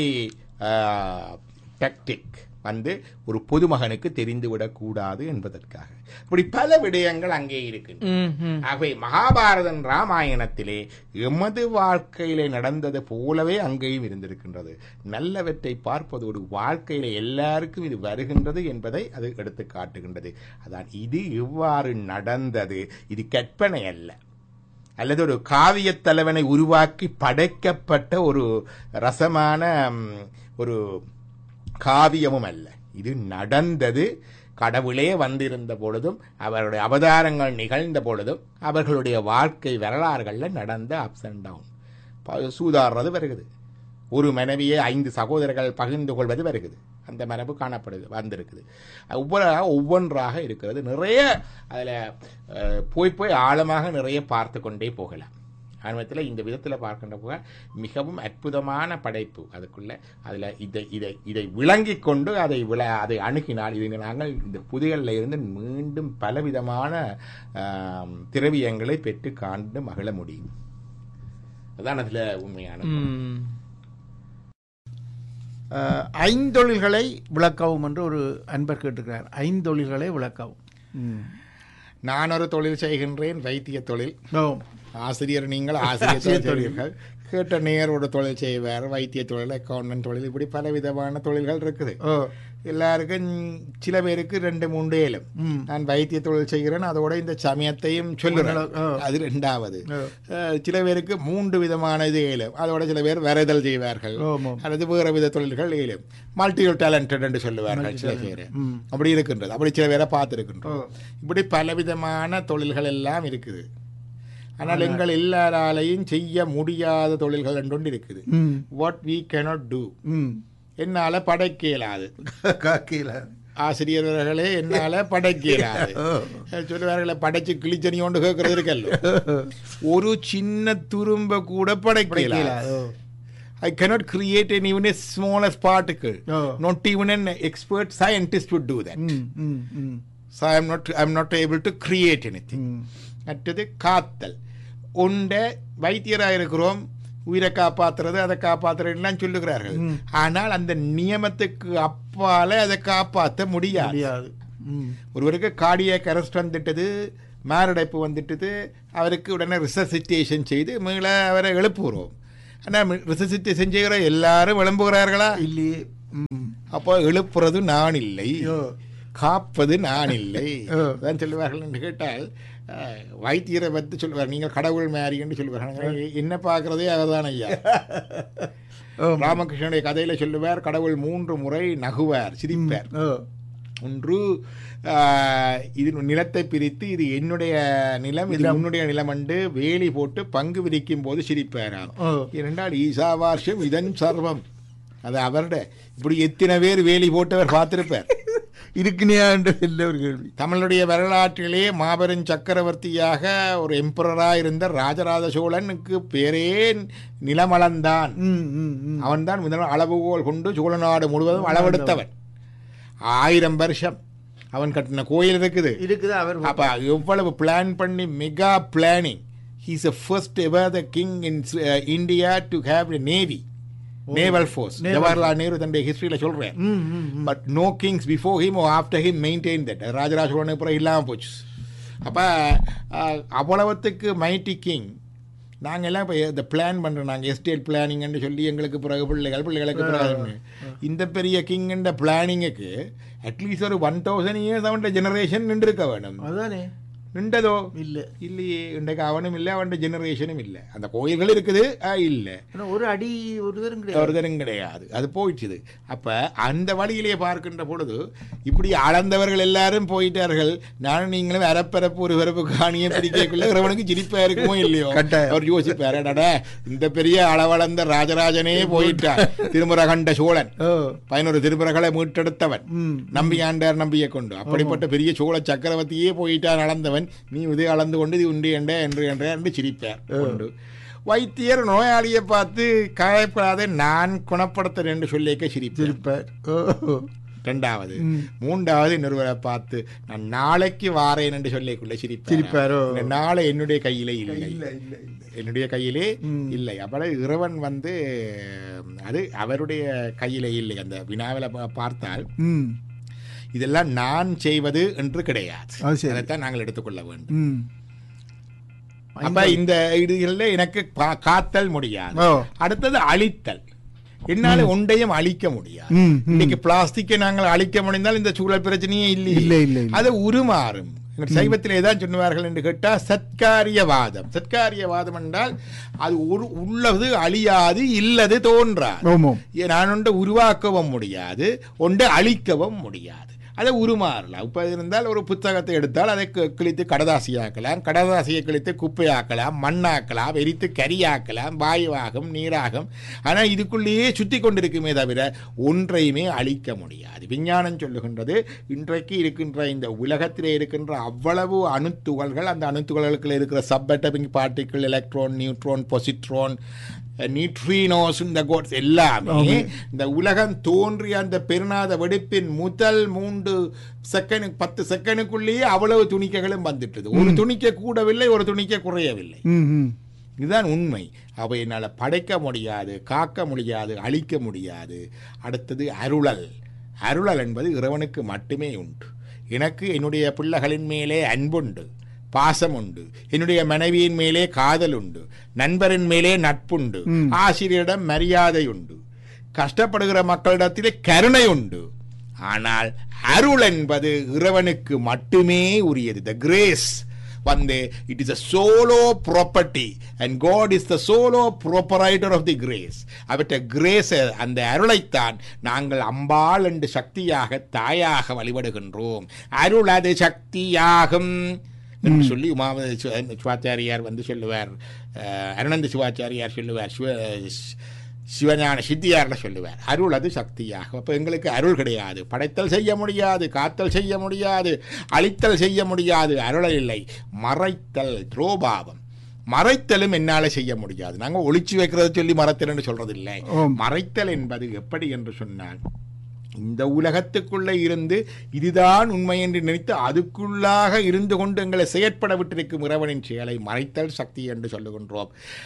டாக்டிக் வந்து ஒரு பொதுமகனுக்கு தெரிந்துவிடக் கூடாது என்பதற்காக. இப்படி பல விடயங்கள் அங்கே இருக்கின்றன. ஆகவே மகாபாரதம் ராமாயணத்திலே எமது வாழ்க்கையிலே நடந்தது போலவே அங்கேயும் இருந்திருக்கின்றது. நல்லவற்றை பார்ப்பதோடு வாழ்க்கையில எல்லாருக்கும் இது வருகின்றது என்பதை அது எடுத்து காட்டுகின்றது. அதான் இது எவ்வாறு நடந்தது, இது கற்பனை அல்ல, அல்லது ஒரு காவியத் தலைவனை உருவாக்கி படைக்கப்பட்ட ஒரு ரசமான ஒரு காவியமும் அல்ல. இது நடந்தது. கடவுளே வந்திருந்த பொழுதும், அவருடைய அவதாரங்கள் நிகழ்ந்த பொழுதும், அவர்களுடைய வாழ்க்கை வரலாறுகளில் நடந்த அப்ஸ் அண்ட் டவுன். சூதாடுறது வருகிறது, ஒரு மனைவியை ஐந்து சகோதரர்கள் பகிர்ந்து கொள்வது வருகிறது, அந்த மரபு காணப்படுது வந்திருக்குது. ஒவ்வொரு ஒவ்வொன்றாக இருக்கிறது. நிறைய அதில் போய் போய் ஆழமாக நிறைய பார்த்து கொண்டே போகலாம். ஆன்மீகத்தில் இந்த விதத்தில் பார்க்கின்ற போக மிகவும் அற்புதமான படைப்பு அதுக்குள்ள. அதில் இதை இதை இதை விளங்கி கொண்டு அதை விள அதை அணுகினால் இது நாங்கள் இந்த புதிகளில் இருந்து மீண்டும் பலவிதமான திரவியங்களை பெற்று காண்டு மகிழ முடியும். அதுதான் அதில் உண்மையான. ஐந்தொழில்களை விளக்கவும் என்று ஒரு அன்பர் கேட்டுக்கிறார். ஐந்தொழில்களை விளக்கவும். நான் ஒரு தொழில் செய்கின்றேன், வைத்திய தொழில். ஆசிரியர், நீங்கள் ஆசிரியர் தொழில்கள். கேட்ட நேரோட தொழில் செய்வார், வைத்திய தொழில், அக்கௌண்டன்ட் தொழில், இப்படி பல விதமான தொழில்கள் இருக்குது. எல்லாருக்கும் சில பேருக்கு ரெண்டு மூன்று ஏழும். நான் வைத்திய தொழில் செய்கிறேன், அதோட இந்த சமயத்தையும் சொல்லுறேன், அது ரெண்டாவது. சில பேருக்கு மூன்று விதமான இது ஏழும், அதோட சில பேர் வரைதல் செய்வார்கள், அல்லது வேறு வித தொழில்கள் ஏழும். மல்டி டேலண்டட் என்று சொல்லுவார்கள் சில பேர். அப்படி இருக்கின்றது. அப்படி சில பேரை பார்த்துருக்கின்றோம். இப்படி பலவிதமான தொழில்கள் எல்லாம் இருக்குது. ஆனால் எங்கள் எல்லாராலையும் செய்ய முடியாத தொழில்கள் என்று இருக்குது. What we cannot do. என்னால படைக்க இயலாது. ஆசிரியர்களே என்னால படைக்க இயலாது சொல்லுவார்களே, படைச்சு கிழிச்சனி கொண்டு கேட்கறது இருக்கல்ல, ஒரு சின்ன துரும்ப கூட படைக்க இயலாது. I cannot create an even a smallest particle. Oh. Not even an expert scientist would do that. Mm, mm, mm. So I am not I am not able to create anything. மற்றது காத்தல். உண்ட வைத்தியராக இருக்கிறோம், உயிரை காப்பாற்றுறது அதை காப்பாற்றுறதுலாம் சொல்லுகிறார்கள். ஆனால் அந்த நியமத்துக்கு அப்பால அதை காப்பாற்ற முடியாது. ஒருவருக்கு கார்டியாக் அரெஸ்ட் வந்துட்டது, மாரடைப்பு வந்துட்டது, அவருக்கு உடனே ரிசசிட்டேஷன் செய்து மீள அவரை எழுப்புகிறோம். ஆனால் ரிசசிட்டேஷன் செய்கிற எல்லாரும் எழும்புகிறார்களா? இல்லையே. அப்போ எழுப்புறது நான் இல்லை, காப்பது நான் இல்லை தான் சொல்லுவார்கள் என்று கேட்டால், வைத்தியரை பற்றி சொல்லுவார், நீங்கள் கடவுள் மாறி என்று சொல்லுவார்கள். என்ன பார்க்கறதே அவர்தான் ஐயா. ராமகிருஷ்ணனுடைய கதையில சொல்லுவார், கடவுள் மூன்று முறை நகுவார், சிரிப்பார். ஒன்று இது நிலத்தை பிரித்து இது என்னுடைய நிலம் இது உன்னுடைய நிலம் என்று வேலி போட்டு பங்கு விரிக்கும் போது சிரிப்பாராம். இரண்டால் ஈசாவார்ஷம் இதன் சர்வம், அது அவருடைய இப்படி எத்தனை பேர் வேலி போட்டவர் பார்த்திருப்பார். இருக்குனையா என்ற ஒரு கேள்வி. தமிழுடைய வரலாற்றிலே மாபெரும் சக்கரவர்த்தியாக ஒரு எம்பரராக இருந்த ராஜராஜ சோழனுக்கு பேரே நிலமளந்தான். அவன் தான் முதல் அளவுகோல் கொண்டு சோழ நாடு முழுவதும் அளவெடுத்தவன். ஆயிரம் வருஷம் அவன் கட்டின கோயில் இருக்குது இருக்குது அவர். அப்ப எவ்வளவு பிளான் பண்ணி, mega planning. He is the first ever the king in India to have a navy, naval force. Jawaharlal Nehru தன்னுடைய ஹிஸ்டரியில சொல்றேன். But no Kings before him or after him maintain that. Rajaraja சோழனுக்கு பிறகு இல்லாமல் போச்சு. அப்போ அவ்வளவத்துக்கு மைட்டி கிங். நாங்கள் எல்லாம் இப்போ இந்த பிளான் பண்ணுறோம், நாங்கள் எஸ்டேட் பிளானிங்னு சொல்லி எங்களுக்கு பிறகு பிள்ளைகள் பிள்ளைகளுக்கு பிறகு இந்த பெரிய கிங்குன்ற பிளானிங்குக்கு அட்லீஸ்ட் ஒரு ஒன் தௌசண்ட் இயர்ஸ் அவன் ஜெனரேஷன் நின்று இருக்க வேணும். அதுதானே நின்றதோ இல்லை இல்லையே. இன்றைக்கு அவனும் இல்லை, அவன் ஜெனரேஷனும் இல்லை. அந்த கோயில்கள் இருக்குது இல்லை, ஒரு அடி ஒரு ஒரு தரம் கிடையாது, அது போயிடுச்சுது. அப்போ அந்த வழியிலேயே பார்க்கின்ற பொழுது இப்படி அளந்தவர்கள் எல்லாரும் போயிட்டார்கள். நானும் நீங்களும் அரப்பரப்பு ஒரு பிறப்பு காணியை பிரிக்கக்குள்ள இறைவனுக்கு சிரிப்பா இருக்குமோ இல்லையோ அவர் யோசிப்பார். அடடா, இந்த பெரிய அளவளந்த ராஜராஜனே போயிட்டார். திருமுறை கண்ட சோழன், பதினோரு திருமுறைகளை மீட்டெடுத்தவன், நம்பியாண்டார் நம்பியை கொண்டு, அப்படிப்பட்ட பெரிய சோழ சக்கரவர்த்தியே போயிட்டார் அளந்தவன். நீ இது அளந்து கொண்டு இது உண்டு என்ற என்று என்ற என்று சிரிப்பார் கொண்டு. வைத்தியர் நோயாளியை பார்த்து காயப்படாத நான் குணப்படுத்துறேன் என்று சொல்லிக்க சிரிப்பார். ரெண்டாவது மூன்றாவது இன்னொருவரை பார்த்து நான் நாளைக்கு வாரேன் என்று சொல்லிக்குள்ள சிரிப்பாரோ. நாளை என்னுடைய கையிலே இல்லை, என்னுடைய கையிலே இல்லை. அப்போ இறைவன் வந்து அது அவருடைய கையிலே இல்லை. அந்த வினாவில் பார்த்தால் இதெல்லாம் நான் செய்வது என்று கிடையாது, அதைத்தான் நாங்கள் எடுத்துக்கொள்ள வேண்டும். அப்ப இந்த இதுல எனக்கு காத்தல் முடியாது. அடுத்தது அழித்தல். என்னால ஒன்றையும் அழிக்க முடியாது. இன்னைக்கு பிளாஸ்டிக்கை நாங்கள் அழிக்க முடிந்தால் இந்த சூழல் பிரச்சனையே இல்லை, அது உருமாறும். சைவத்தில் ஏதான் சொன்னார்கள் என்று கேட்டால் சத்காரியவாதம். சத்காரியவாதம் என்றால் அது ஒரு உள்ளது அழியாது, இல்லது தோன்றாது. நான் ஒன்றை உருவாக்கவும் முடியாது, ஒன்றை அழிக்கவும் முடியாது, அதை உருமாறலாம். இப்போ இருந்தால் ஒரு புத்தகத்தை எடுத்தால் அதை கிழித்து கடதாசியாக்கலாம், கடதாசியை கிழித்து குப்பையாக்கலாம், மண்ணாக்கலாம், எரித்து கரியாக்கலாம், வாயுவாகும், நீராகும். ஆனால் இதுக்குள்ளேயே சுற்றி கொண்டிருக்குமே தவிர ஒன்றையுமே அழிக்க முடியாது. விஞ்ஞானம் சொல்லுகின்றது, இன்றைக்கு இருக்கின்ற இந்த உலகத்திலே இருக்கின்ற அவ்வளவு அணுத்துகள்கள், அந்த அணுத்துகள்களுக்கு இருக்கிற சப்அட்டமிக் பார்ட்டிகிள், எலக்ட்ரான், நியூட்ரான், பொசிட்ரான், நியூட்ரினோஸ், இந்த கோட்ஸ் எல்லாமே இந்த உலகம் தோன்றிய அந்த பெருநாத வெடிப்பின் முதல் மூன்று செகண்ட் பத்து செகண்டுக்குள்ளேயே அவ்வளவு துணிக்கைகளும் வந்துட்டது. ஒரு துணிக்க கூடவில்லை, ஒரு துணிக்க குறையவில்லை. இதுதான் உண்மை. அவை என்னால் படைக்க முடியாது, காக்க முடியாது, அழிக்க முடியாது. அடுத்தது அருளல். அருளல் என்பது இறைவனுக்கு மட்டுமே உண்டு. எனக்கு என்னுடைய பிள்ளைகளின் மேலே அன்புண்டு, பாசம் உண்டு, என்னுடைய மனைவியின் மேலே காதல் உண்டு, நண்பரின் மேலே நட்புண்டு, ஆசிரியரிடம் மரியாதை உண்டு, கஷ்டப்படுகிற மக்களிடத்திலே கருணை உண்டு. ஆனால் அருள் என்பது இறைவனுக்கு மட்டுமே உரியது. த கிரேஸ் வந்து it is a solo property and God is the solo proprietor of the grace. அவற்றை கிரேஸ், அந்த அருளைத்தான் நாங்கள் அம்பாள் என்று சக்தியாக தாயாக வழிபடுகின்றோம். அருள் அது சக்தியாகும் என்று சொல்லி உமாவதி சிவாச்சாரியார் வந்து சொல்லுவார், அருணந்த சிவாச்சாரியார் சொல்லுவார், சிவ சிவஞான சித்தியார்ல சொல்லுவார், அருள் அது சக்தியாகும். அப்போ எங்களுக்கு அருள் கிடையாது. படைத்தல் செய்ய முடியாது, காத்தல் செய்ய முடியாது, அழித்தல் செய்ய முடியாது, அருள் இல்லை. மறைத்தல் துரோபாவம். மறைத்தலும் என்னால செய்ய முடியாது. நாங்கள் ஒளிச்சு வைக்கிறத சொல்லி மறைத்தல் என்று சொல்றது இல்லை. மறைத்தல் என்பது எப்படி என்று சொன்னால், இந்த உலகத்துக்குள்ளே இருந்து இதுதான் உண்மை என்று நினைத்து அதுக்குள்ளாக இருந்து கொண்டு எங்களை செயற்பட விட்டிருக்கும் இறைவனின் செயலை மறைத்தல் சக்தி என்று சொல்லுகின்றோம்.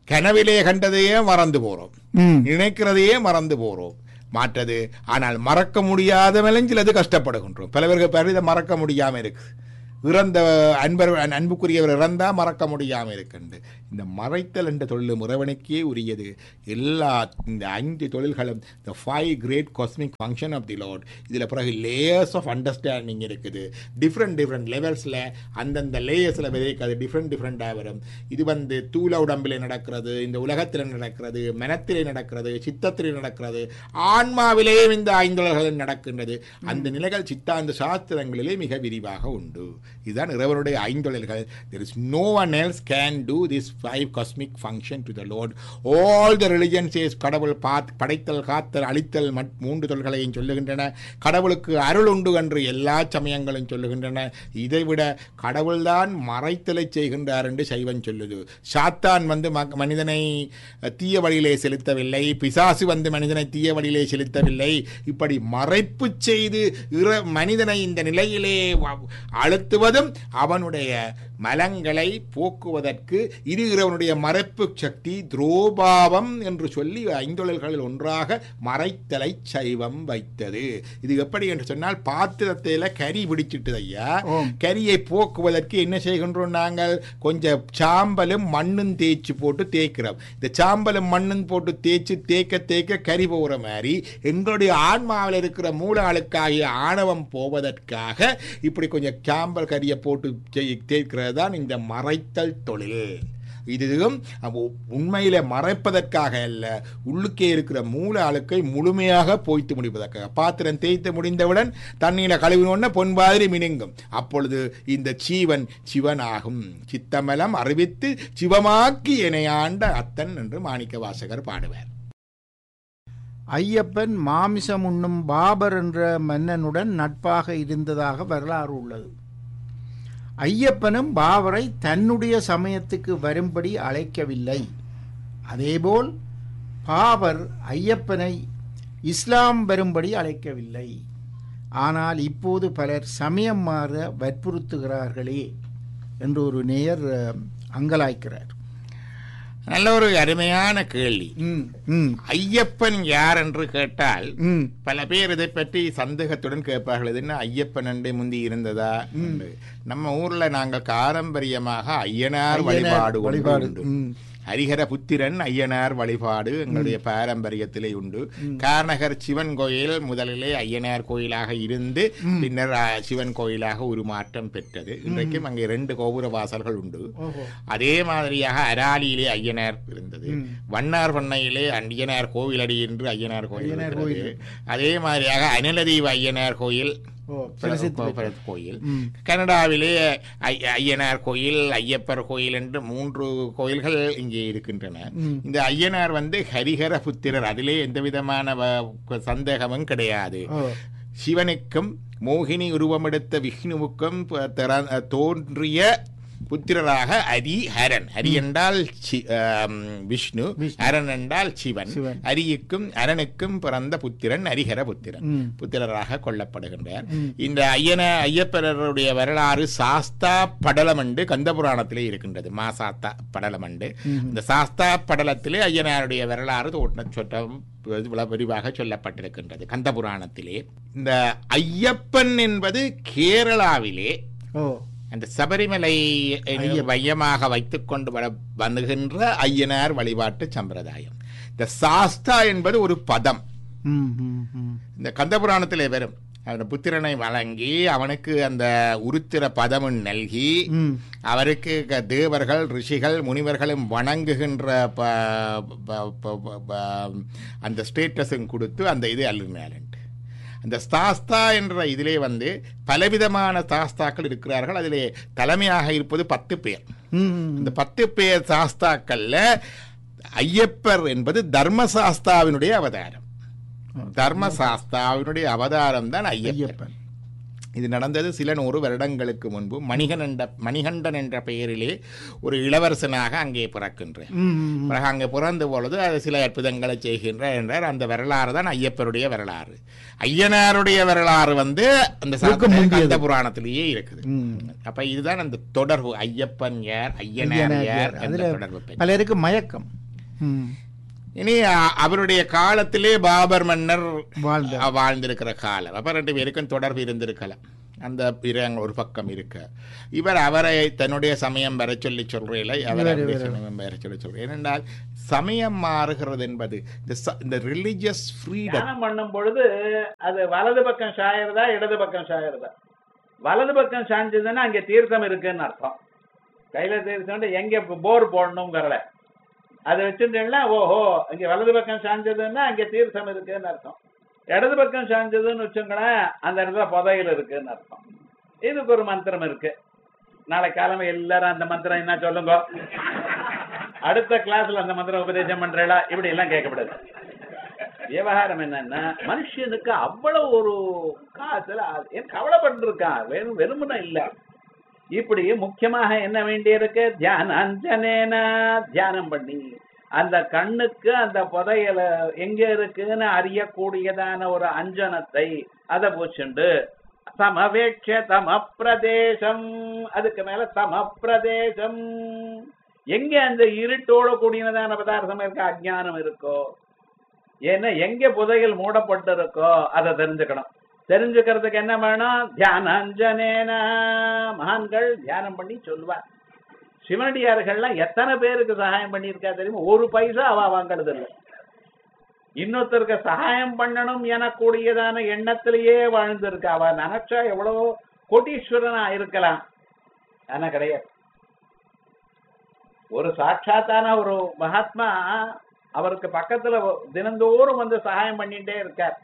கனவிலே கண்டதையே மறந்து போறோம், நினைக்கிறதையே மறந்து போறோம் மாற்றது. ஆனால் மறக்க முடியாத சிலது கஷ்டப்படுகின்றோம். பல பேருக்கு பேர் இதை மறக்க முடியாம இருக்கு. இறந்த அன்பர் அன்புக்குரியவர் இறந்தா மறக்க முடியாமல் இருக்கின்ற இந்த மறைத்தல் என்ற தொழிலும் இறைவனுக்கே உரியது. எல்லா இந்த ஐந்து தொழில்களும் the five great cosmic function of the Lord. இதில் பிறகு லேயர்ஸ் ஆஃப் அண்டர்ஸ்டாண்டிங் இருக்குது. டிஃப்ரெண்ட் டிஃப்ரெண்ட் லெவல்ஸில் அந்தந்த லேயர்ஸில் விதைக்காது டிஃப்ரெண்ட் டிஃப்ரெண்ட்டாக வரும். இது வந்து தூள உடம்பில் நடக்கிறது, இந்த உலகத்தில் நடக்கிறது, மனத்திலே நடக்கிறது, சித்தத்திலே நடக்கிறது, ஆன்மாவிலேயும் இந்த ஐந்தொழில்கள் நடக்கின்றது. அந்த நிலைகள் சித்தாந்த சாஸ்திரங்களிலே மிக விரிவாக உண்டு. இதுதான் இறைவனுடைய ஐந்தொழில்கள். There is no one else can do this five cosmic function to the Lord. All the religions says கடவுள் படைத்தல், காத்தல், அழித்தல் மூன்று தொழில்களையும் சொல்லுகின்றன. கடவுளுக்கு அருள் உண்டு என்று எல்லா சமயங்களும் சொல்லுகின்றன. இதைவிட கடவுள்தான் மறைத்தலை செய்கின்றார் என்று சைவன் சொல்லுது. சாத்தான் வந்து மனிதனை தீய வழியிலே செலுத்தவில்லை, பிசாசு வந்து மனிதனை தீய வழியிலே செலுத்தவில்லை. இப்படி மறைப்பு செய்து மனிதனை இந்த நிலையிலே அழுத்துவதும் அவனுடைய மலங்களை போக்குவதற்கு இது இறைவனுடைய மறைப்பு சக்தி துரோபாவம் என்று சொல்லி ஐந்தொழில்களில் ஒன்றாக மறைத்தலை சைவம் வைத்தது. இது எப்படி என்று சொன்னால், பாத்திரத்தில் கறி பிடிச்சிட்டு ஐயா, கரியை போக்குவதற்கு என்ன செய்கின்றோம் நாங்கள்? கொஞ்சம் சாம்பலும் மண்ணும் தேய்ச்சி போட்டு தேய்க்கிறோம். இந்த சாம்பலும் மண்ணும் போட்டு தேய்ச்சி தேய்க்க தேய்க்க கறி போகிற மாதிரி எங்களுடைய ஆன்மாவில் இருக்கிற மூலாளுக்காகிய ஆணவம் போவதற்காக இப்படி கொஞ்சம் சாம்பல் கரியை போட்டு தேய்க்கிறது தான் இந்த மறைத்தல் தொழில். இதுவும் உண்மையில மறைப்பதற்காக அல்ல, உள்ளுக்கே இருக்கிற மூல அழுக்கை முழுமையாக போய்த்து முடிப்பதற்காக. பாத்திரம் தேய்த்து முடிந்தவுடன் தண்ணீரை கழுவினோன்னு பொன்பாதிரி மினுங்கும். அப்பொழுது இந்த சீவன் சிவனாகும். சித்தமலம் அறிவித்து சிவமாக்கி இணையாண்ட அத்தன் என்று மாணிக்க வாசகர் பாடுவார். ஐயப்பன் மாமிசம் உண்ணும் பாபர் என்ற மன்னனுடன் நட்பாக இருந்ததாக வரலாறு உள்ளது. ஐயப்பனும் பாபரை தன்னுடைய சமயத்துக்கு வரும்படி அழைக்கவில்லை. அதேபோல் பாபர் ஐயப்பனை இஸ்லாம் வரும்படி அழைக்கவில்லை. ஆனால் இப்போது பலர் சமயம் மாற வற்புறுத்துகிறார்களே என்று ஒரு நேயர் அங்கலாய்க்கிறார். நல்ல ஒரு அருமையான கேள்வி. ஐயப்பன் யார் என்று கேட்டால் பல பேர் இதை பற்றி சந்தேகத்துடன் கேட்பார்கள். இது என்ன ஐயப்பன் அண்டை முந்தி இருந்ததா? நம்ம ஊர்ல நாங்கள் பாரம்பரியமாக ஐயனார் வழிபாடு வழிபாடு ஹரிஹர புத்திரன் ஐயனார் வழிபாடு எங்களுடைய பாரம்பரியத்திலே உண்டு. கார்நகர் சிவன் கோயில் முதலிலே ஐயனார் கோயிலாக இருந்து பின்னர் சிவன் கோயிலாக உருமாற்றம் பெற்றது. இன்றைக்கும் அங்கே இரண்டு கோபுர வாசல்கள் உண்டு. அதே மாதிரியாக அராலியிலே ஐயனார் இருந்தது. வண்ணார் பண்ணையிலே ஐயனார் கோவிலடி என்று ஐயனார் கோயில். அதே மாதிரியாக அனிலதீவ ஐயனார் கோயில் கோயில். கனடாவிலே ஐயனார் கோயில், ஐயப்பர் கோயில் என்று மூன்று கோயில்கள் இங்கே இருக்கின்றன. இந்த ஐயனார் வந்து ஹரிஹர புத்திரர், அதிலே எந்த விதமான சந்தேகமும் கிடையாது. சிவனுக்கும் மோகினி உருவமெடுத்த விஷ்ணுவுக்கும் தோன்றிய புத்திரராக ஹரிஹரன். ஹரி என்றால் விஷ்ணு, ஹரன் என்றால் சிவன். ஹரியுக்கும் அரனுக்கும் பிறந்த புத்திரன் ஹரிஹர புத்திரன் புத்திரராக கொள்ளப்படுகின்றார். இந்த ஐயன ஐயப்பரருடைய வரலாறு சாஸ்தா படலம் என்று கந்த புராணத்திலே இருக்கின்றது. மாசாஸ்தா படலம் என்று இந்த சாஸ்தா படலத்திலே ஐயனாருடைய வரலாறு தோட்ட சொட்டம் விரிவாக சொல்லப்பட்டிருக்கின்றது கந்த புராணத்திலே. இந்த ஐயப்பன் என்பது கேரளாவிலே அந்த சபரிமலை மையமாக வைத்துக் கொண்டு வர வந்துகின்ற ஐயனார் வழிபாட்டு சம்பிரதாயம். இந்த சாஸ்தா என்பது ஒரு பதம். இந்த கந்தபுராணத்திலே வரும். அவன் புத்திரனை வழங்கி அவனுக்கு அந்த உருத்திர பதமும் நல்கி அவருக்கு தேவர்கள் ரிஷிகள் முனிவர்களும் வணங்குகின்ற அந்த ஸ்டேட்டஸும் கொடுத்து அந்த இது அல்லுனாலண்ட். அந்த சாஸ்தா என்ற இதிலே வந்து பலவிதமான சாஸ்தாக்கள் இருக்கிறார்கள். அதிலே தலைமையாக இருப்பது பத்து பேர். இந்த பத்து பேர் சாஸ்தாக்கள்ல ஐயப்பர் என்பது தர்மசாஸ்தாவினுடைய அவதாரம். தர்மசாஸ்தாவினுடைய அவதாரம் தான் ஐயப்பன். இது நடந்தது சில நூறு வருடங்களுக்கு முன்பு. மணிகன் என்ற மணிகண்டன் என்ற பெயரிலே ஒரு இளவரசனாக அங்கே பிறக்கின்றார். பிறகு அங்கே பிறந்த பொழுது அது சில அற்புதங்களை செய்கின்றார் என்றார். அந்த வரலாறு தான் ஐயப்பருடைய வரலாறு. ஐயனாருடைய வரலாறு வந்து அந்த கந்த புராணத்திலேயே இருக்குது. அப்ப இதுதான் அந்த தொடர்பு. ஐயப்பன் யார், ஐயனார் யார், பலருக்கு மயக்கம். இனி அ- அவருடைய காலத்திலே பாபர் மன்னர் வாழ்ந்த அ, வாழ்ந்திருக்கிற காலம். அப்போ ரெண்டு பேருக்கும் தொடர்பு இருந்திருக்கலாம். அந்த பிரங்க ஒரு பக்கம் இருக்க இவர் அவரை தன்னுடைய சமயம் வர சொல்லி சொல்றேன், அவர் அவருடைய சமயம் வர சொல்லி சொல்றேன். ஏனென்றால் சமயம் மாறுகிறது என்பது இந்த ச- இந்த ரிலிஜியஸ் ஃப்ரீடம். தியானம் பண்ணும் பொழுது அது வலது பக்கம் சாயறதா இடது பக்கம் சாயறதா? வலது பக்கம் சாய்ஞ்சதுன்னா அங்க தீர்த்தம் இருக்குன்னு அர்த்தம். கையில தீர்த்தம் எங்க போர் போடணுங்கிறல அதை வச்சுட்டேன்னா ஓஹோ அங்க வலது பக்கம் சாய்ஞ்சதுன்னா அங்க தீர்த்தம் இருக்குன்னு அர்த்தம். இடது பக்கம் சாய்ஞ்சதுன்னு வச்சுங்களேன் அந்த இடத்துல புதையல் இருக்குன்னு அர்த்தம். இதுக்கு ஒரு மந்திரம் இருக்கு. நாளை காலமே எல்லாரும் அந்த மந்திரம் என்ன சொல்லுங்க, அடுத்த கிளாஸ்ல அந்த மந்திரம் உபதேசம் பண்றா, இப்படி எல்லாம் கேட்கப்படாது. விவகாரம் என்னன்னா மனுஷனுக்கு அவ்வளவு ஒரு காசுல ஏன் கவலைப்பட்டு இருக்கான், வெறும் வெறுமனா இல்ல. இப்படி முக்கியமாக என்ன வேண்டியிருக்கு, தியானஞ்சனேன தியானம் பண்ணி அந்த கண்ணுக்கு அந்த புதையல எங்க இருக்குன்னு அறியக்கூடியதான ஒரு அஞ்சனத்தை அதை பூச்சுண்டு சமவேட்ச தமப்பிரதேசம், அதுக்கு மேல சமப்பிரதேசம் எங்க அந்த இருட்டோட கூடியதான பதார்த்தம் இருக்க அஜ்ஞானம் இருக்கோ, ஏன்னா எங்க புதையல் மூடப்பட்டு இருக்கோ அதை தெரிஞ்சுக்கணும். தெரிஞ்சுக்கிறதுக்கு என்ன வேணும், தியானஞ்சனேன மகான்கள் தியானம் பண்ணி சொல்லுவார். சிவனடியார்கள்லாம் எத்தனை பேருக்கு சகாயம் பண்ணியிருக்கா தெரியுமா? ஒரு பைசா அவ வாங்கிறது இல்லை. இன்னொருத்தருக்கு சகாயம் பண்ணணும் எனக்கூடியதான எண்ணத்திலேயே வாழ்ந்திருக்கா. அவ நினைச்சா எவ்வளவோ கோட்டீஸ்வரனா இருக்கலாம், ஆனா கிடையாது. ஒரு சாட்சாத்தான ஒரு மகாத்மா அவருக்கு பக்கத்துல தினந்தோறும் வந்து சகாயம் பண்ணிட்டே இருக்கார்.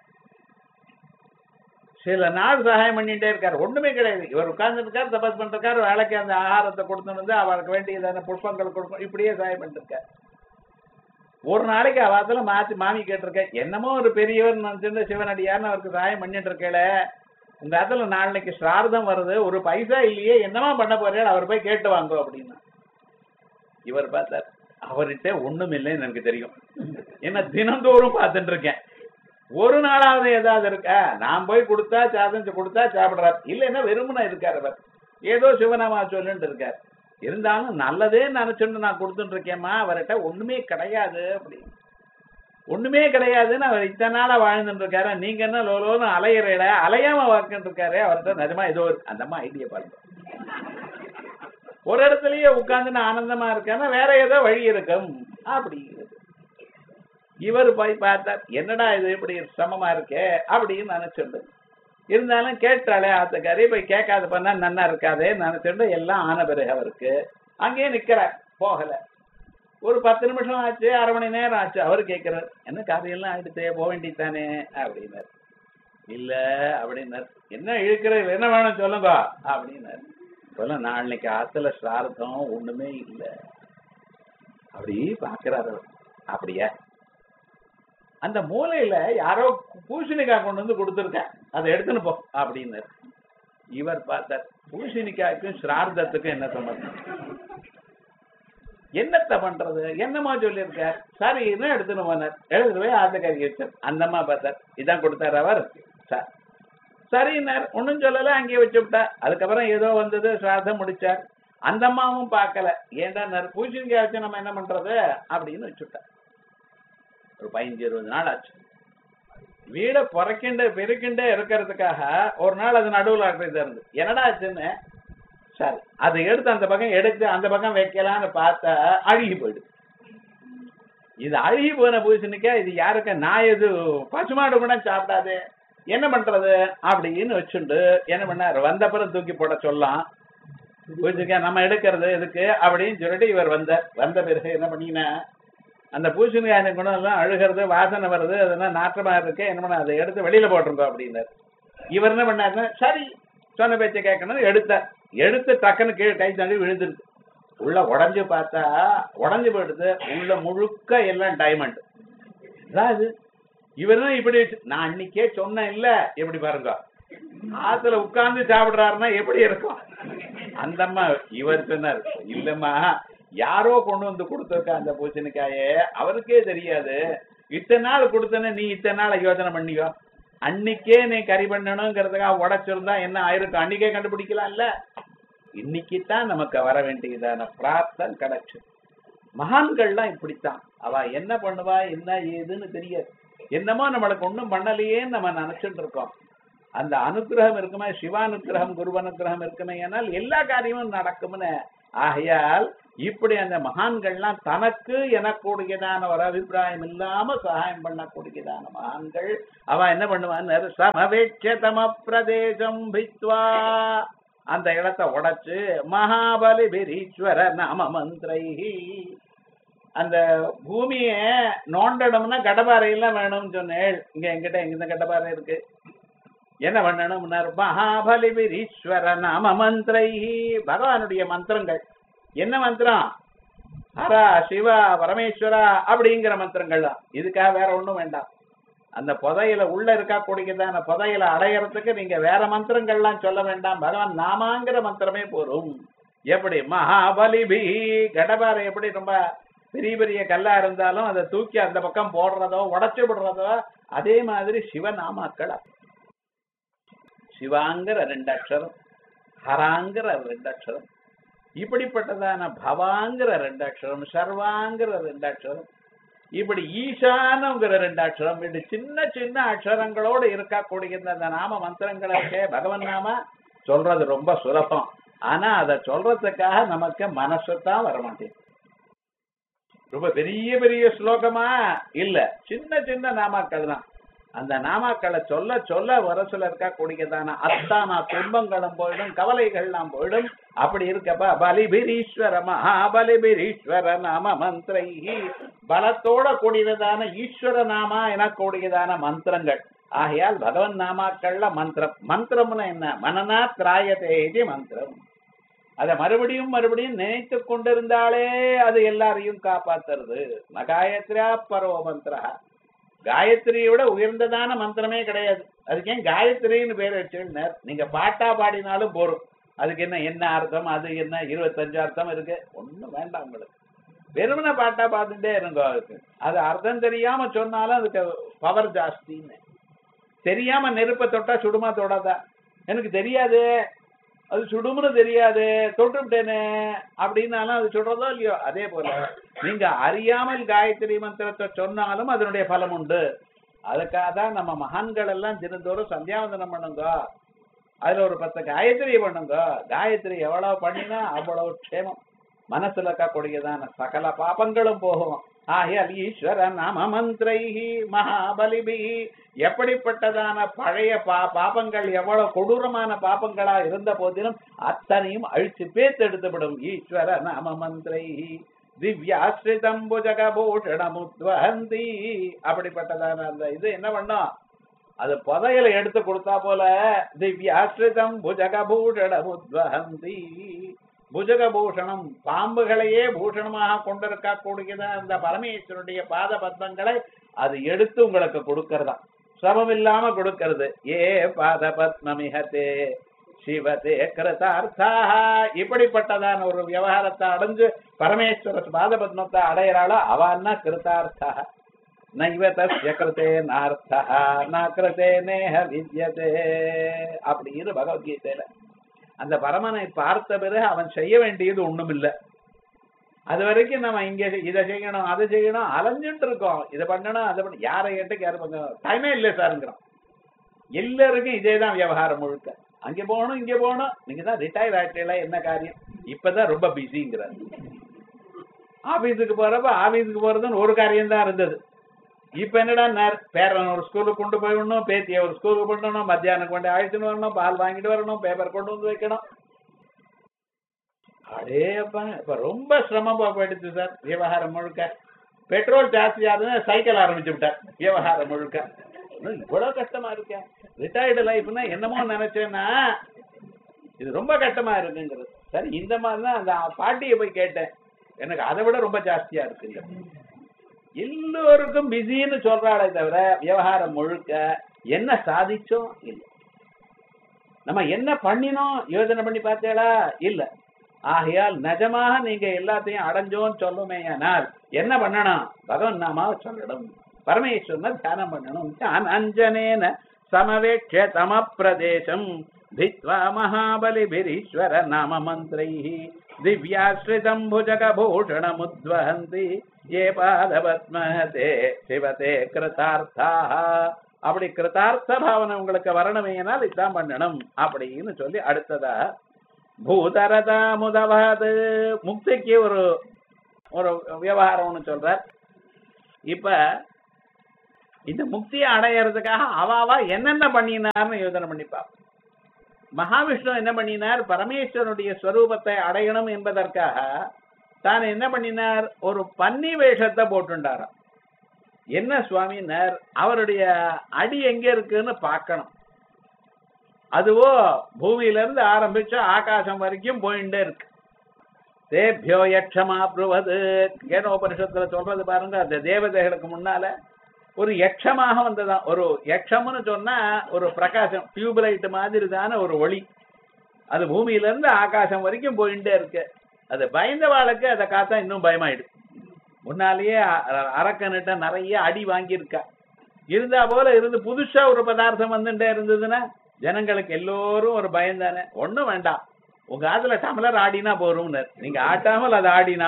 சில நாள் சகாயம் பண்ணிட்டே இருக்காரு, ஒண்ணுமே கிடையாது. இவர் உட்கார்ந்து இருக்காரு, தபஸ் பண்றாரு, வேலைக்கு அந்த ஆகாரத்தை கொடுத்துட்டு வந்து அவருக்கு வேண்டியதான புஷ்பங்கள் கொடுக்கும், இப்படியே சகாயம் பண்ணிருக்காரு. ஒரு நாளைக்கு அவாத்துல மாத்தி மாமி கேட்டிருக்க, என்னமோ ஒரு பெரியவர் நினைச்சிருந்த சிவனடியார்னு அவருக்கு சகாயம் பண்ணிட்டு இருக்கல, உங்க இடத்துல நாளைக்கு ஸ்ரார்த்தம் வருது, ஒரு பைசா இல்லையே, என்னமா பண்ண போறேன், அவர் போய் கேட்டு வாங்க அப்படின்னா. இவர் பார்த்தார், அவர்கிட்ட ஒண்ணும் இல்லைன்னு எனக்கு தெரியும், என்ன தினந்தோறும் பார்த்துட்டு இருக்கேன், ஒரு நாளாவது ஏதாவது இருக்கா, நான் போய் கொடுத்தா சாதம் கொடுத்தா சாப்பிடுறாரு, இல்லைன்னா வெறுமனா இருக்காரு. அவர் ஏதோ சிவநாமா சொல்லிட்டு இருக்காரு, இருந்தாலும் நல்லதே நினைச்சுட்டு நான் கொடுத்துட்டு இருக்கேம்மா, அவர்கிட்ட ஒண்ணுமே கிடையாது அப்படின்னு. ஒண்ணுமே கிடையாதுன்னு அவர் இத்தனை நாளா வாழ்ந்துட்டு இருக்காரு, நீங்க என்ன லோலோன்னு அலையிற அலையாம வாழ்க்கிட்டு இருக்காரு, அவர்கிட்ட நிஜமா ஏதோ அந்தம்மா ஐடியா பாருங்க. ஒரு இடத்துலயே உட்கார்ந்து ஆனந்தமா இருக்கான்னா வேற ஏதோ வழி இருக்கும் அப்படி. இவர் போய் பார்த்தார், என்னடா இது இப்படி சமமா இருக்கே அப்படின்னு நினைச்சுண்டு இருந்தாலும் கேட்டாலே ஆத்துக்காரி போய் கேட்காத பண்ணா நன்னா இருக்காதே நினைச்சுண்டு எல்லாம் ஆன பிறகு அவருக்கு அங்கேயே நிக்கிறார், போகல. ஒரு பத்து நிமிஷம் ஆச்சு, அரை மணி நேரம் ஆச்சு, அவரு கேட்கிறார், என்ன காரியெல்லாம் ஆயிடுச்சே போக வேண்டித்தானே அப்படின்னாரு. இல்ல அப்படின்னாரு, என்ன இழுக்கிற என்ன வேணும் சொல்லுங்க அப்படின்னாரு. சொல்ல நாளைக்கு ஆத்துல ஸ்ரார்த்தம் ஒண்ணுமே இல்லை அப்படி பாக்குறாரு. அப்படியா, அந்த மூலையில யாரோ பூசணிக்காய் கொண்டு வந்து கொடுத்துருக்கேன், அதை எடுத்துன்னு போ அப்படின்னு. இவர் பார்த்தார், பூசணிக்காய்க்கும் ஸ்ரார்த்தத்துக்கும் என்ன சம்பந்தம், என்னத்த பண்றது, என்னமா சொல்லியிருக்க, சரின்னு எடுத்துன்னு போனார். எழுதுவே ஆத்தக்காரி வச்சார். அந்தம்மா பார்த்தார், இதான் கொடுத்தார் அவர். சார் சரின்னார், ஒன்னும் சொல்லல, அங்கேயே வச்சு விட்டா. அதுக்கப்புறம் ஏதோ வந்தது, ஸ்ரார்த்தம் முடிச்சார். அந்த அம்மாவும் பார்க்கல, ஏன்டா பூசணிக்காய் வச்சு நம்ம என்ன பண்றது அப்படின்னு வச்சுட்டார். ஒரு பதினஞ்சு இருபது நாள் ஆச்சு. வீடை புறக்கிண்டு பெருக்கிண்டே இருக்கிறதுக்காக ஒரு நாள் அது நடுவில் இருந்து என்னடா ஆச்சுன்னு, சரி அதை எடுத்து அந்த பக்கம் எடுத்து அந்த பக்கம் வைக்கலான்னு பார்த்தா அழுகி போயிடுது. இது அழுகி போன பூசணிக்கா, இது யாருக்க நான் எது பசுமாடு கூட சாப்பிடாது, என்ன பண்றது அப்படின்னு வச்சுண்டு என்ன பண்ணாரு, வந்த பிறகு தூக்கி போட சொல்லலாம், பூசணிக்காய் நம்ம எடுக்கிறது எதுக்கு அப்படின்னு சொல்லிட்டு இவர் வந்தார். வந்த பிறகு என்ன பண்ணீங்கன்னா, அந்த பூசணிக்காய் குணம் எல்லாம் அழுகிறது, வாசனை வருது, அதெல்லாம் நாற்றமா இருக்கு, என்ன பண்ண அதை எடுத்து வெளியில போட்டிருக்கோம் அப்படின்னாரு. இவர் என்ன பண்ணாருன்னா, சரி சொன்ன பேச்சை கேட்கணும் எடுத்தார். எடுத்து டக்குன்னு கீழே கை தாண்டி விழுந்துருக்கு. உள்ள உடஞ்சு பார்த்தா உடஞ்சு போயிடுது, உள்ள முழுக்க எல்லாம் டைமண்ட். அதாவது இவரும் இப்படி நான் அன்னைக்கே சொன்னேன் இல்ல, எப்படி பாருங்க ஆத்துல உட்கார்ந்து சாப்பிடுறாருன்னா எப்படி இருக்கும். அந்தம்மா இவர் சொன்னார், இல்லம்மா யாரோ கொண்டு வந்து கொடுத்துருக்கா அந்த பூசணிக்காயே, அவருக்கே தெரியாது, இத்தனை நாள் கொடுத்தன நீ இத்தனை நாள் யோசனை பண்ணியோ, அன்னைக்கே நீ கறி பண்ணணுங்கிறதுக்காக உடைச்சிருந்தா என்ன ஆயிருக்கும், அன்னைக்கே கண்டுபிடிக்கலாம் இல்ல. இன்னைக்குத்தான் நமக்கு வர வேண்டியதான பிரார்த்தம் கிடைச்சு. மகான்கள்லாம் இப்படித்தான், அவ என்ன பண்ணுவா என்ன ஏதுன்னு தெரியாது. என்னமோ நம்மளுக்கு ஒண்ணும் பண்ணலையேன்னு நம்ம நினைச்சிட்டு இருக்கோம். அந்த அனுகிரகம் இருக்குமே, சிவானுகிரகம் குரு அனுகிரகம் இருக்குமே, ஏனால் எல்லா காரியமும் நடக்கும்னு. ஆகையால் இப்படி அந்த மகான்கள்லாம் தனக்கு எனக்கூடியதான ஒரு அபிப்பிராயம் இல்லாம சகாயம் பண்ணக்கூடியதான மகான்கள் அவ என்ன பண்ணுவான்னு சமவேட்சதம பிரதேசம் பித்வா அந்த இடத்தை உடைச்சு மகாபலி பீரீஸ்வர நாம மந்திரை அந்த பூமிய நோண்டணும்னா கடபாறையெல்லாம் வேணும்னு சொன்னேன். இங்க எங்கிட்ட எங்க கடபாறை இருக்கு, என்ன பண்ணணும்? மகாபலி பீரீஸ்வர நாம மந்திரை பகவானுடைய மந்திரங்கள். என்ன மந்திரம்? ஹரா சிவா பரமேஸ்வரா அப்படிங்கிற மந்திரங்கள் தான். இதுக்காக வேற ஒண்ணும் வேண்டாம். அந்த புதையில உள்ள இருக்கா கூடியதான புதையில அடையறதுக்கு நீங்க வேற மந்திரங்கள்லாம் சொல்ல வேண்டாம். பகவான் நாமாங்கிற மந்திரமே போரும். எப்படி மகாபலிபி கடபாறை எப்படி ரொம்ப பெரிய பெரிய கல்லா இருந்தாலும் அதை தூக்கி அந்த பக்கம் போடுறதோ உடைச்சு விடுறதோ, அதே மாதிரி சிவநாமாக்கள். சிவாங்கிற ரெண்டு அக்ஷரம், ஹராங்கிற ரெண்டு அக்ஷரம், இப்படிப்பட்டதான பவாங்கிற ரெண்டு அக்ஷரம், சர்வாங்கிற ரெண்டு அக்ஷரம், இப்படி ஈசானங்கிற ரெண்டு அக்ஷரம், இப்படி சின்ன சின்ன அக்ஷரங்களோடு இருக்கக்கூடிய அந்த நாம மந்திரங்களுக்கு பகவன் நாம சொல்றது ரொம்ப சுலபம். ஆனா அதை சொல்றதுக்காக நமக்கு மனசுதான் வரமாட்டேங்குது. ரொம்ப பெரிய பெரிய ஸ்லோகமா இல்ல, சின்ன சின்ன நாமாக்கள் தான். அந்த நாமாக்களை சொல்ல சொல்ல வரசுல இருக்கா கூடியதான அத்தானா துன்பங்களும் போயிடும், கவலைகள்லாம் போயிடும். அப்படி இருக்கப்பா பலிபீரீஸ்வர மகாபலிபீரீஸ்வர நாம மந்திரை பலத்தோட கூடியதான ஈஸ்வர நாமா என கூடியதான மந்திரங்கள். ஆகையால் பகவன் நாமாக்கள்ல மந்திரம். மந்திரம்னு என்ன? மனநா திராயதே இது மந்திரம். அதை மறுபடியும் மறுபடியும் நினைத்து கொண்டிருந்தாலே அது எல்லாரையும் காப்பாத்துறது. நகாயத்ரா பரோ மந்திரா, காயத்ரியோட உயர்ந்ததான மந்திரமே கிடையாது. அதுக்கு ஏன் காயத்ரின்னு பேர் வச்சுன்னு நீங்க பாட்டா பாடினாலும் போறோம். அதுக்கு என்ன என்ன அர்த்தம், அது என்ன இருபத்தஞ்சு அர்த்தம் இருக்கு, ஒண்ணும் வேண்டாம் உங்களுக்கு. வெறுமன பாட்டா பாத்துட்டே இருங்க. அதுக்கு அது அர்த்தம் தெரியாம சொன்னாலும் அதுக்கு பவர் ஜாஸ்தின்னு. தெரியாம நெருப்ப தொட்டா சுடுமா தொடாதா? எனக்கு தெரியாது, அது சுடுமுன்னு தெரியாது, தொட்டுவிட்டேனே அப்படின்னாலும் அது சுடுறதோ இல்லையோ. அதே போல நீங்க அறியாமல் காயத்ரி மந்திரத்தை சொன்னாலும் அதனுடைய பலம் உண்டு. அதுக்காக தான் நம்ம மகான்கள் எல்லாம் தினந்தோறும் சந்தியாவந்தனம் பண்ணுங்க. அதுல ஒரு பத்து காயத்ரி பண்ணுங்க. காயத்ரி எவ்வளவு பண்ணினா அவ்வளவு க்ஷேமம். மனசுல இருக்கக்கூடியதான சகல பாபங்களும் போகும். ஆகையால் ஈஸ்வர நாம மந்திரை மகாபலிபி எப்படிப்பட்டதான பழைய பா பாபங்கள் எவ்வளவு கொடூரமான பாபங்களா இருந்த போதிலும் அத்தனையும் அழிச்சு பேத்தெடுத்துவிடும். ஈஸ்வர நாம மந்திரை திவ்யாஸ்ரிதம் புஜகபூஷணமுத்வஹந்தி. அப்படிப்பட்டதான அந்த இது என்ன பண்ணும்? அது புதையலை எடுத்து கொடுத்தா போல திவ்யாஸ்ரிதம் புஜகபூஷணமுத்வஹந்தி. புஜகபூஷணம் பாம்புகளையே பூஷணமாக கொண்டிருக்க கூடியத அந்த பரமேஸ்வருடைய பாத பத்மங்களை அது எடுத்து உங்களுக்கு கொடுக்கறதா, சிரமம் இல்லாம கொடுக்கறது. ஏ பாத பத்மமிஹதே சிவதே கிருதார்த்தா. இப்படிப்பட்டதான ஒரு விவகாரத்தை அடைஞ்சு பரமேஸ்வர பாத பத்மத்தை அடையிறாளோ அவன்னா கிருதார்த்தா. நைவ தஸ்ய கிருதே நார்த்தா ந கிருதே நேஹ வித்யதே. அப்படின்னு பகவத்கீதையில அந்த பரமனை பார்த்த பிறகு அவன் செய்ய வேண்டியது ஒண்ணும் இல்லை. அது வரைக்கும் நம்ம இங்க இதை செய்யணும் அதை செய்யணும் அலைஞ்சுட்டு இருக்கோம். இதை பண்ணணும் அதை பண்ண யாரை கேட்டு யாரு பண்ண டைமே இல்லை சாருங்கிறோம். எல்லாருக்கும் இதேதான் விவகாரம் முழுக்க. அங்க போகணும் இங்க போகணும். நீங்க தான் ரிட்டையர் ஆயிட்டீங்களா, என்ன காரியம்? இப்பதான் ரொம்ப பிஸிங்கிறாரு. ஆபீஸுக்கு போறப்ப ஆபீஸுக்கு போறதுன்னு ஒரு காரியம் தான் இருந்தது. இப்ப என்னடா பேரன் ஒரு ஸ்கூலுக்கு கொண்டு போய் விடணும், பேத்திய ஒரு ஸ்கூலுக்கு பண்ணணும், மத்தியானம் கொண்டு அழைச்சுன்னு வரணும், பால் வாங்கிட்டு வரணும், பேப்பர் கொண்டு வந்து வைக்கணும். அடேப்பா இப்ப ரொம்ப சிரமமா போயிடுச்சு சார் விவகாரம் முழுக்க. பெட்ரோல் ஜாஸ்தி ஆகுதுன்னா சைக்கிள் ஆரம்பிச்சு விட்டார் விவகாரம் முழுக்க. இவ்வளவு கஷ்டமா இருக்கேன். ரிட்டையர்டு லைஃப்னா என்னமோ நினைச்சேன்னா இது ரொம்ப கஷ்டமா இருக்குங்கிறது. சரி, இந்த மாதிரிதான் அந்த பாட்டியை போய் கேட்டேன். எனக்கு அதை விட ரொம்ப ஜாஸ்தியா இருக்கு. எல்லோருக்கும் பிஸின்னு சொல்றாளே தவிர விவகாரம் முழுக்க என்ன சாதிச்சோம் இல்லை. நம்ம என்ன பண்ணினோம் யோசனை பண்ணி பார்த்தேடா இல்ல. ஆகையால் நிஜமாக நீங்க எல்லாத்தையும் அடைஞ்சோன்னு சொல்லுமே. ஆனால் என்ன பண்ணணும்? பகவன் நாமாவை சொல்லணும், பரமேஸ்வரனை தியானம் பண்ணணும். அஞ்சனேன சமவேட்ச தம பிரதேசம் धित्वा महाबलिभिरीश्वर नाम मन्त्रैः दिव्याश्रितं भुजगभूषणमुद्वहन्ति ये पादपद्मते சிவதே கிருதார்த்தாக. அப்படி கிருதார்த்த பாவனை உங்களுக்கு வரணுமேனால் இதான் பண்ணணும் அப்படின்னு சொல்லி அடுத்ததா பூதரதா முதவாது முக்திக்கு ஒரு ஒரு விவகாரம்னு சொல்றார். இப்ப இந்த முக்தியை அடையறதுக்காக அவாவா என்னென்ன பண்ணினார்னு யோசனை பண்ணிப்பா. மகாவிஷ்ணு என்ன பண்ணினார்? பரமேஸ்வரனுடைய ஸ்வரூபத்தை அடையணும் என்பதற்காக தான் என்ன பண்ணினார்? ஒரு பன்னி வேஷத்தை போட்டுண்டாராம். என்ன சுவாமினார்? அவருடைய அடி எங்க இருக்குன்னு பார்க்கணும். அதுவோ பூமியிலிருந்து ஆரம்பிச்சு ஆகாசம் வரைக்கும் போயிட்டே இருக்கு. தேபியோ யக்ஷமா புருவது கேனோபனிஷத்துல சொல்றது பாருங்க. அந்த தேவதைகளுக்கு முன்னால ஒரு யக்ஷமாக வந்ததான். ஒரு யக்ஷம்னு சொன்னா ஒரு பிரகாசம், டியூப்லைட் மாதிரி தானே ஒரு ஒளி. அது பூமியில இருந்து ஆகாசம் வரைக்கும் போயிட்டே இருக்கு. அது பயந்தவாளுக்கு அதை காத்தா இன்னும் பயமாயிடு. முன்னாலேயே அரக்கனிட்ட நிறைய அடி வாங்கியிருக்கா. இருந்தா போல இருந்து புதுசா ஒரு பதார்த்தம் வந்துட்டே இருந்ததுன்னா ஜனங்களுக்கு எல்லோரும் ஒரு பயம் தானே. ஒண்ணும் வேண்டாம், உங்க ஆத்துல டம்ளர் ஆடினா போறோம்னு நீங்க ஆட்டாமல் அது ஆடினா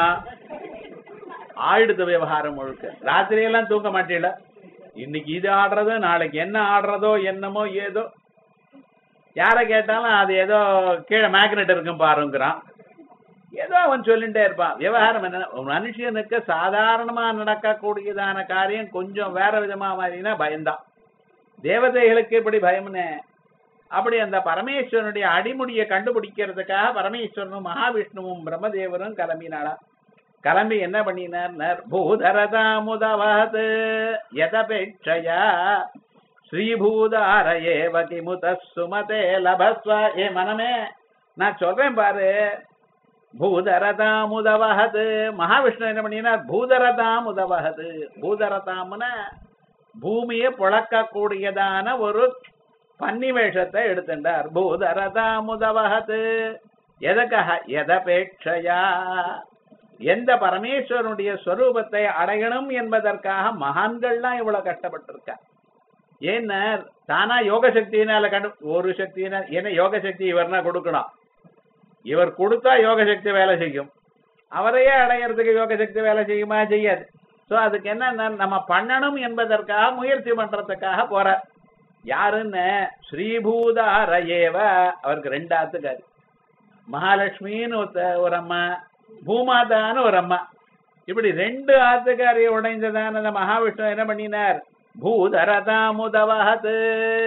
ஆயிடுது விவகாரம் முழுக்க. ராத்திரியெல்லாம் தூங்க மாட்டீங்கள. இன்னைக்கு இது ஆடுறதோ நாளைக்கு என்ன ஆடுறதோ என்னமோ ஏதோ. யாரை கேட்டாலும் அது ஏதோ கீழே மேக்னெட் இருக்கும் பாருங்கிறான். ஏதோ அவன் சொல்லிட்டே இருப்பான். விவகாரம் என்ன? மனுஷனுக்கு சாதாரணமா நடக்கக்கூடியதான காரியம் கொஞ்சம் வேற விதமா மாதிரினா பயம்தான். தேவதைகளுக்கு இப்படி பயம்னே. அப்படி அந்த பரமேஸ்வரனுடைய அடிமுடியை கண்டுபிடிக்கிறதுக்காக பரமேஸ்வரனும் மகாவிஷ்ணுவும் பிரம்மதேவரும் கிளம்பினாளா. கிளம்பி என்ன பண்ணினார்? பூதரதாமுதவாத் யதபேட்சயா ஸ்ரீபூதாரயேவ கிமுத சுமதே லபஸ்வ. ஏ மனமே, நான் சொல்றேன் பாரு. பூதரதாமுதவஹத். மகாவிஷ்ணு என்ன பண்ணினார்? பூதரதாமுதவஹத். பூதரதாம்னா பூமியை புழக்கக்கூடியதான ஒரு பன்னி வேஷத்தை எடுத்துட்டார். பூதரதாமுதவஹத். எதற்காக? எதபேட்சையா, எந்த பரமேஸ்வரனுடைய ஸ்வரூபத்தை அடையணும் என்பதற்காக மகான்கள்லாம் இவ்வளவு கஷ்டப்பட்டிருக்கா. ஏன்னா தானா யோக சக்தியினால கண்டு ஒரு சக்தியினால் என்ன யோக சக்தி இவர்னா கொடுக்கணும். இவர் கொடுத்தா யோக சக்தி வேலை செய்யும். அவரையே அடையிறதுக்கு யோக சக்தி வேலை செய்யுமா? செய்யாது. சோ அதுக்கு என்ன நம்ம பண்ணணும் என்பதற்காக முயற்சி பண்றதுக்காக போற. யாருன்னு? ஸ்ரீபூதாரயேவ. அவருக்கு ரெண்டு ஆத்துக்காரு. மகாலட்சுமின்னு ஒரு அம்மா, பூமாதான்னு ஒரு அம்மா. இப்படி ரெண்டு ஆத்துக்காரிய உடைந்ததான அந்த மகாவிஷ்ணு என்ன பண்ணினார்? பூதரதாமுதவஹத்.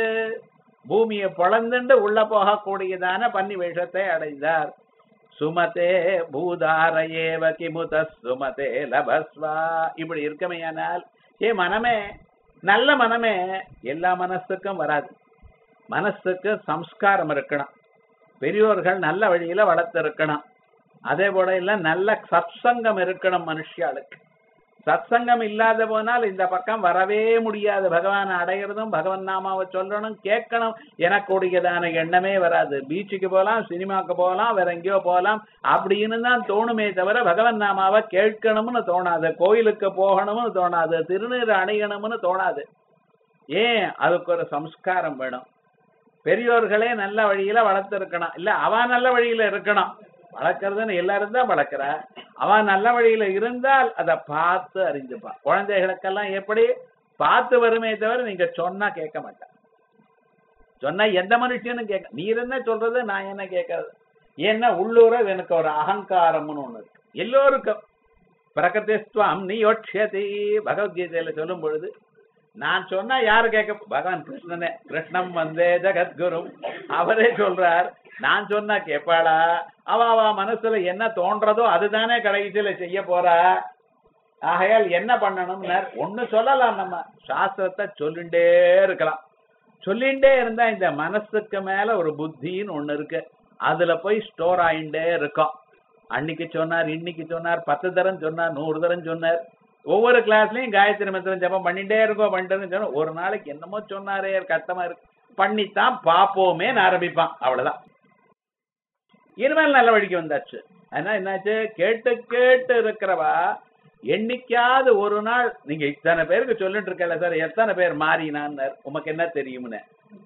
பூமியை பொழந்துண்டு உள்ள போகக்கூடியதான பன்னி வேஷத்தை அடைந்தார். சுமதே பூதாரயேவ கிமுத சுமதே லபஸ்வா. இப்படி இருக்கமையானால் ஏ மனமே, நல்ல மனமே எல்லா மனசுக்கும் வராது. மனசுக்கு சம்ஸ்காரம் இருக்கணும். பெரியோர்கள் நல்ல வழியில வளர்த்து இருக்கணும். அதே போல இல்ல நல்ல சத்சங்கம் இருக்கணும் மனுஷியாளுக்கு. சத்சங்கம் இல்லாத போனால் இந்த பக்கம் வரவே முடியாது. பகவான் அடையிறதும் பகவன் நாமாவை சொல்லணும், கேட்கணும் எனக்கூடியதான எண்ணமே வராது. பீச்சுக்கு போகலாம், சினிமாவுக்கு போகலாம், வேற எங்கேயோ போகலாம் அப்படின்னு தான் தோணுமே தவிர பகவன் நாமாவை கேட்கணும்னு தோணாது. கோயிலுக்கு போகணும்னு தோணாது. திருநீர் அணியணும்னு தோணாது. ஏன்? அதுக்கு ஒரு சம்ஸ்காரம் வேணும். பெரியோர்களே நல்ல வழியில வளர்த்து இருக்கணும். இல்ல அவ நல்ல வழியில இருக்கணும். வளர்க்கறதுன்னு எல்லாரும் தான் வளர்க்கிற. அவன் நல்ல வழியில இருந்தால் அதை பார்த்து அறிஞ்சுப்பான். குழந்தைகளுக்கெல்லாம் எப்படி பார்த்து வருமே தவிர நீங்க சொன்னா கேட்க மாட்டேன். சொன்னா எந்த மனுஷனும் கேட்க. நீ என்ன சொல்றது, நான் என்ன கேட்கறது? ஏன்னா உள்ளூர எனக்கு ஒரு அகங்காரம்னு ஒண்ணு இருக்கு எல்லோருக்கும். பிரகதிஸ்துவம் நீ யோட்சதி பகவத்கீதையில சொல்லும் பொழுது நான் சொன்னா யாரு கேட்க? பகவான் கிருஷ்ணனே, கிருஷ்ணம் வந்தே ஜகத்குரு அவரே சொல்றார். நான் சொன்னா கேட்பாளா? அவ அவ மனசுல என்ன தோன்றதோ அதுதானே கடைசியில செய்ய போறா. ஆகையால் என்ன பண்ணணும்னா ஒண்ணு சொல்லலாம். நம்ம சாஸ்திரத்தை சொல்லிண்டே இருக்கலாம். சொல்லிண்டே இருந்தா இந்த மனசுக்கு மேல ஒரு புத்தின்னு ஒண்ணு இருக்கு. அதுல போய் ஸ்டோர் ஆயிண்டே இருக்கும். அன்னைக்கு சொன்னார், இன்னைக்கு சொன்னார், பத்து தரம் சொன்னார், நூறு தரம் சொன்னார். ஒவ்வொரு கிளாஸ்லயும் காயத்ரி மந்திரம் ஜபம் பண்ணிட்டே இருக்கோம் பண்ணிட்டு சொன்ன ஒரு நாளைக்கு என்னமோ சொன்னாரே கஷ்டமா இருக்கு, பண்ணித்தான் பாப்போமேன்னு ஆரம்பிப்பான். அவ்வளவுதான். இனிமேல் நல்ல வழிக்கு வந்தாச்சு. ஆனா என்னாச்சு? கேட்டு கேட்டு இருக்கிறவா என்னைக்காவது ஒரு நாள் நீங்க இத்தனை பேருக்கு சொல்லிட்டு இருக்கல சார், எத்தனை பேர் மாறினான்னு உமக்கு என்ன தெரியும்னு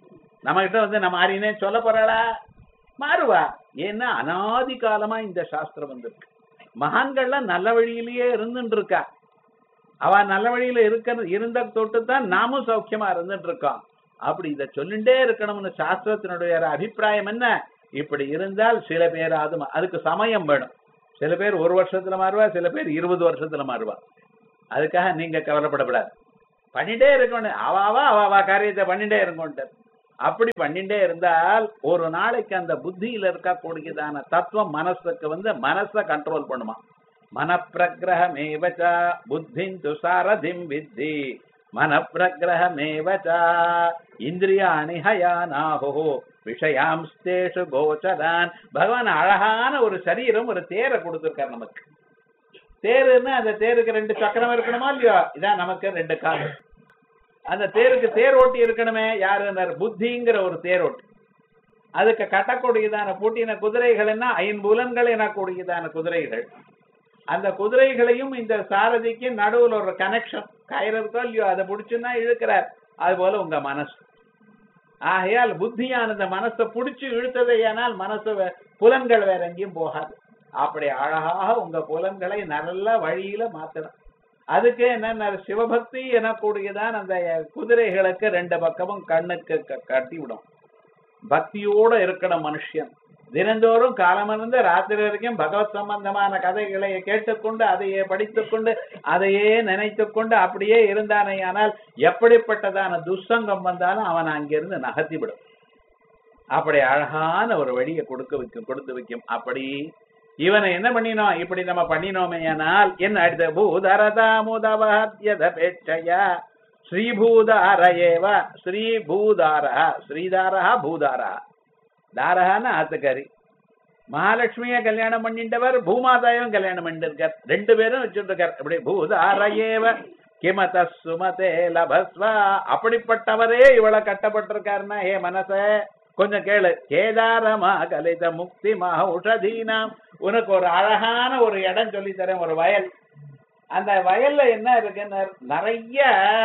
நம்ம கிட்ட வந்து நம்ம மாறினே சொல்ல போறாளா? மாறுவா. ஏன்னா அனாதி காலமா இந்த சாஸ்திரம் வந்திருக்கு. மகான்கள்லாம் நல்ல வழியிலேயே இருந்துட்டு இருக்கா. அவ நல்ல வழியில இருக்கிற இருந்த தொட்டு தான் நாமும் சௌக்கியமா இருந்துட்டு இருக்கோம். அப்படி இதை சொல்லிண்டே இருக்கணும்னு சாஸ்திரத்தினுடைய அபிப்பிராயம் என்ன? இப்படி இருந்தால் சில பேர் அது அதுக்கு சமயம் வேணும். சில பேர் ஒரு வருஷத்துல மாறுவா, சில பேர் இருபது வருஷத்துல மாறுவா. அதுக்காக நீங்க கவலைப்படக்கூடாது. பண்ணிட்டே இருக்கணும். அவாவா அவாவா காரியத்தை பண்ணிட்டே இருக்கணும். அப்படி பண்ணிட்டே இருந்தால் ஒரு நாளைக்கு அந்த புத்தியில இருக்கக்கூடியதான தத்துவம் மனசுக்கு வந்து மனசை கண்ட்ரோல் பண்ணுமா. மனப்பிரகிரகமேவச்ச புத்திம் துசாரதிம் வித்தி மனப்பிரகிரகமேவச்ச இந்திரியாணி ஹயானாஹோ விஷயாம்ஸ்தேஷு கோச்சரான். பகவான் அழகான ஒரு சரீரம், ஒரு தேரை கொடுத்திருக்காரு நமக்கு. தேருன்னா அந்த தேருக்கு ரெண்டு சக்கரம் இருக்கணுமா இல்லையா? இதான் நமக்கு ரெண்டு காலம். அந்த தேருக்கு தேர் ஓட்டி இருக்கணுமே. யாரு? புத்திங்கிற ஒரு தேரோட்டி. அதுக்கு கட்டக்கூடியதான பூட்டின குதிரைகள் என்ன? ஐம்புலன்கள் எனக்கூடியதான குதிரைகள். அந்த குதிரைகளையும் இந்த சாரதிக்கு நடுவில் ஒரு கனெக்ஷன் கயிறு இருக்கோ இல்லையோ, அதை பிடிச்சுன்னா இழுக்கிறார். அது போல உங்க மனசு. ஆகையால் புத்தியானந்த மனசை பிடிச்சு இழுத்ததையானால் மனசு புலன்கள் வேற எங்கேயும் போகாது. அப்படி அழகாக உங்க புலன்களை நல்ல வழியில மாத்தணும். அதுக்கு என்ன சிவபக்தி எனக்கூடியதான் அந்த குதிரைகளுக்கு ரெண்டு பக்கமும் கண்ணுக்கு கட்டி விடும். பக்தியோட இருக்கணும் மனுஷன். தினந்தோறும் காலமிருந்து ராத்திரி வரைக்கும் பகவத் சம்பந்தமான கதைகளை கேட்டுக்கொண்டு அதையே படித்துக்கொண்டு அதையே நினைத்து கொண்டு அப்படியே இருந்தானே. ஆனால் எப்படிப்பட்டதான துசங்கம் வந்தாலும் அவன் அங்கிருந்து நகர்த்தி விடும். அப்படி அழகான ஒரு வழியை கொடுக்க வைக்கும் கொடுத்து வைக்கும். அப்படி இவனை என்ன பண்ணினோம்? இப்படி நம்ம பண்ணினோமே ஆனால் என்ன அடுத்த பூதரதாமுதவத்யதபேட்சயா ஸ்ரீபூதாரயேவ ஸ்ரீபூதாரா ஸ்ரீதாரா பூதாரா. தாரகான்னு ஆத்துக்காரி. மகாலட்சுமிய கல்யாணம் பண்ணிட்டவர், பூமாதாயும் கல்யாணம் பண்ணிருக்கார். ரெண்டு பேரும் வச்சுட்டு இருக்கார். அப்படி பூதாரயேவ கிமத சுமதே லபஸ்வா. அப்படிப்பட்டவரே இவ்வளவு கட்டப்பட்டிருக்காருன்னா ஏ மனச கொஞ்சம் கேளு. கேதாரமா கலித முக்தி மகௌஷதீனாம். உனக்கு ஒரு அழகான ஒரு இடம் சொல்லி தரேன். ஒரு வயல். அந்த வயல்ல என்ன இருக்குன்னு நிறைய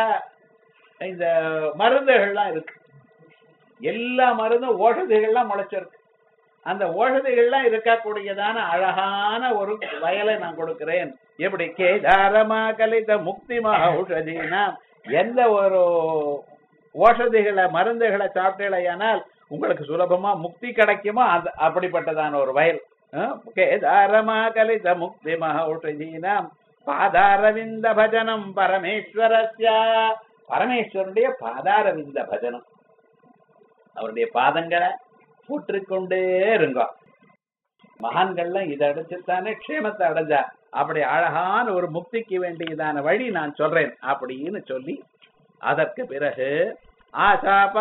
இந்த மருந்துகள்லாம் இருக்கு. எல்லா மருந்தும் ஓஷதிகள்லாம் முளைச்சிருக்கு. அந்த ஓஷதிகள்லாம் இருக்கக்கூடியதான அழகான ஒரு வயலை நான் கொடுக்கிறேன். எப்படி? கேதாரமா கலித முக்தி மகௌஷதீனாம். எந்த ஒரு ஓஷதிகளை மருந்துகளை சாப்பிட்டேனால் உங்களுக்கு சுலபமா முக்தி கிடைக்குமோ அந்த அப்படிப்பட்டதான ஒரு வயல். கேதாரமா கலித முக்தி மகௌஷதீனாம் பாதாரவிந்த பஜனம் பரமேஸ்வரஸ்ய. பரமேஸ்வரனுடைய பாதாரவிந்த பஜனம். அவருடைய பாதங்களை போற்றிக்கொண்டே இருங்க. மகான்கள்லாம் இதை அடைச்சுத்தானே க்ஷேமத்தை அடைஞ்சா. அப்படி அழகான ஒரு முக்திக்கு வேண்டியதான வழி நான் சொல்றேன் அப்படின்னு சொல்லி அதற்கு பிறகு ஆசா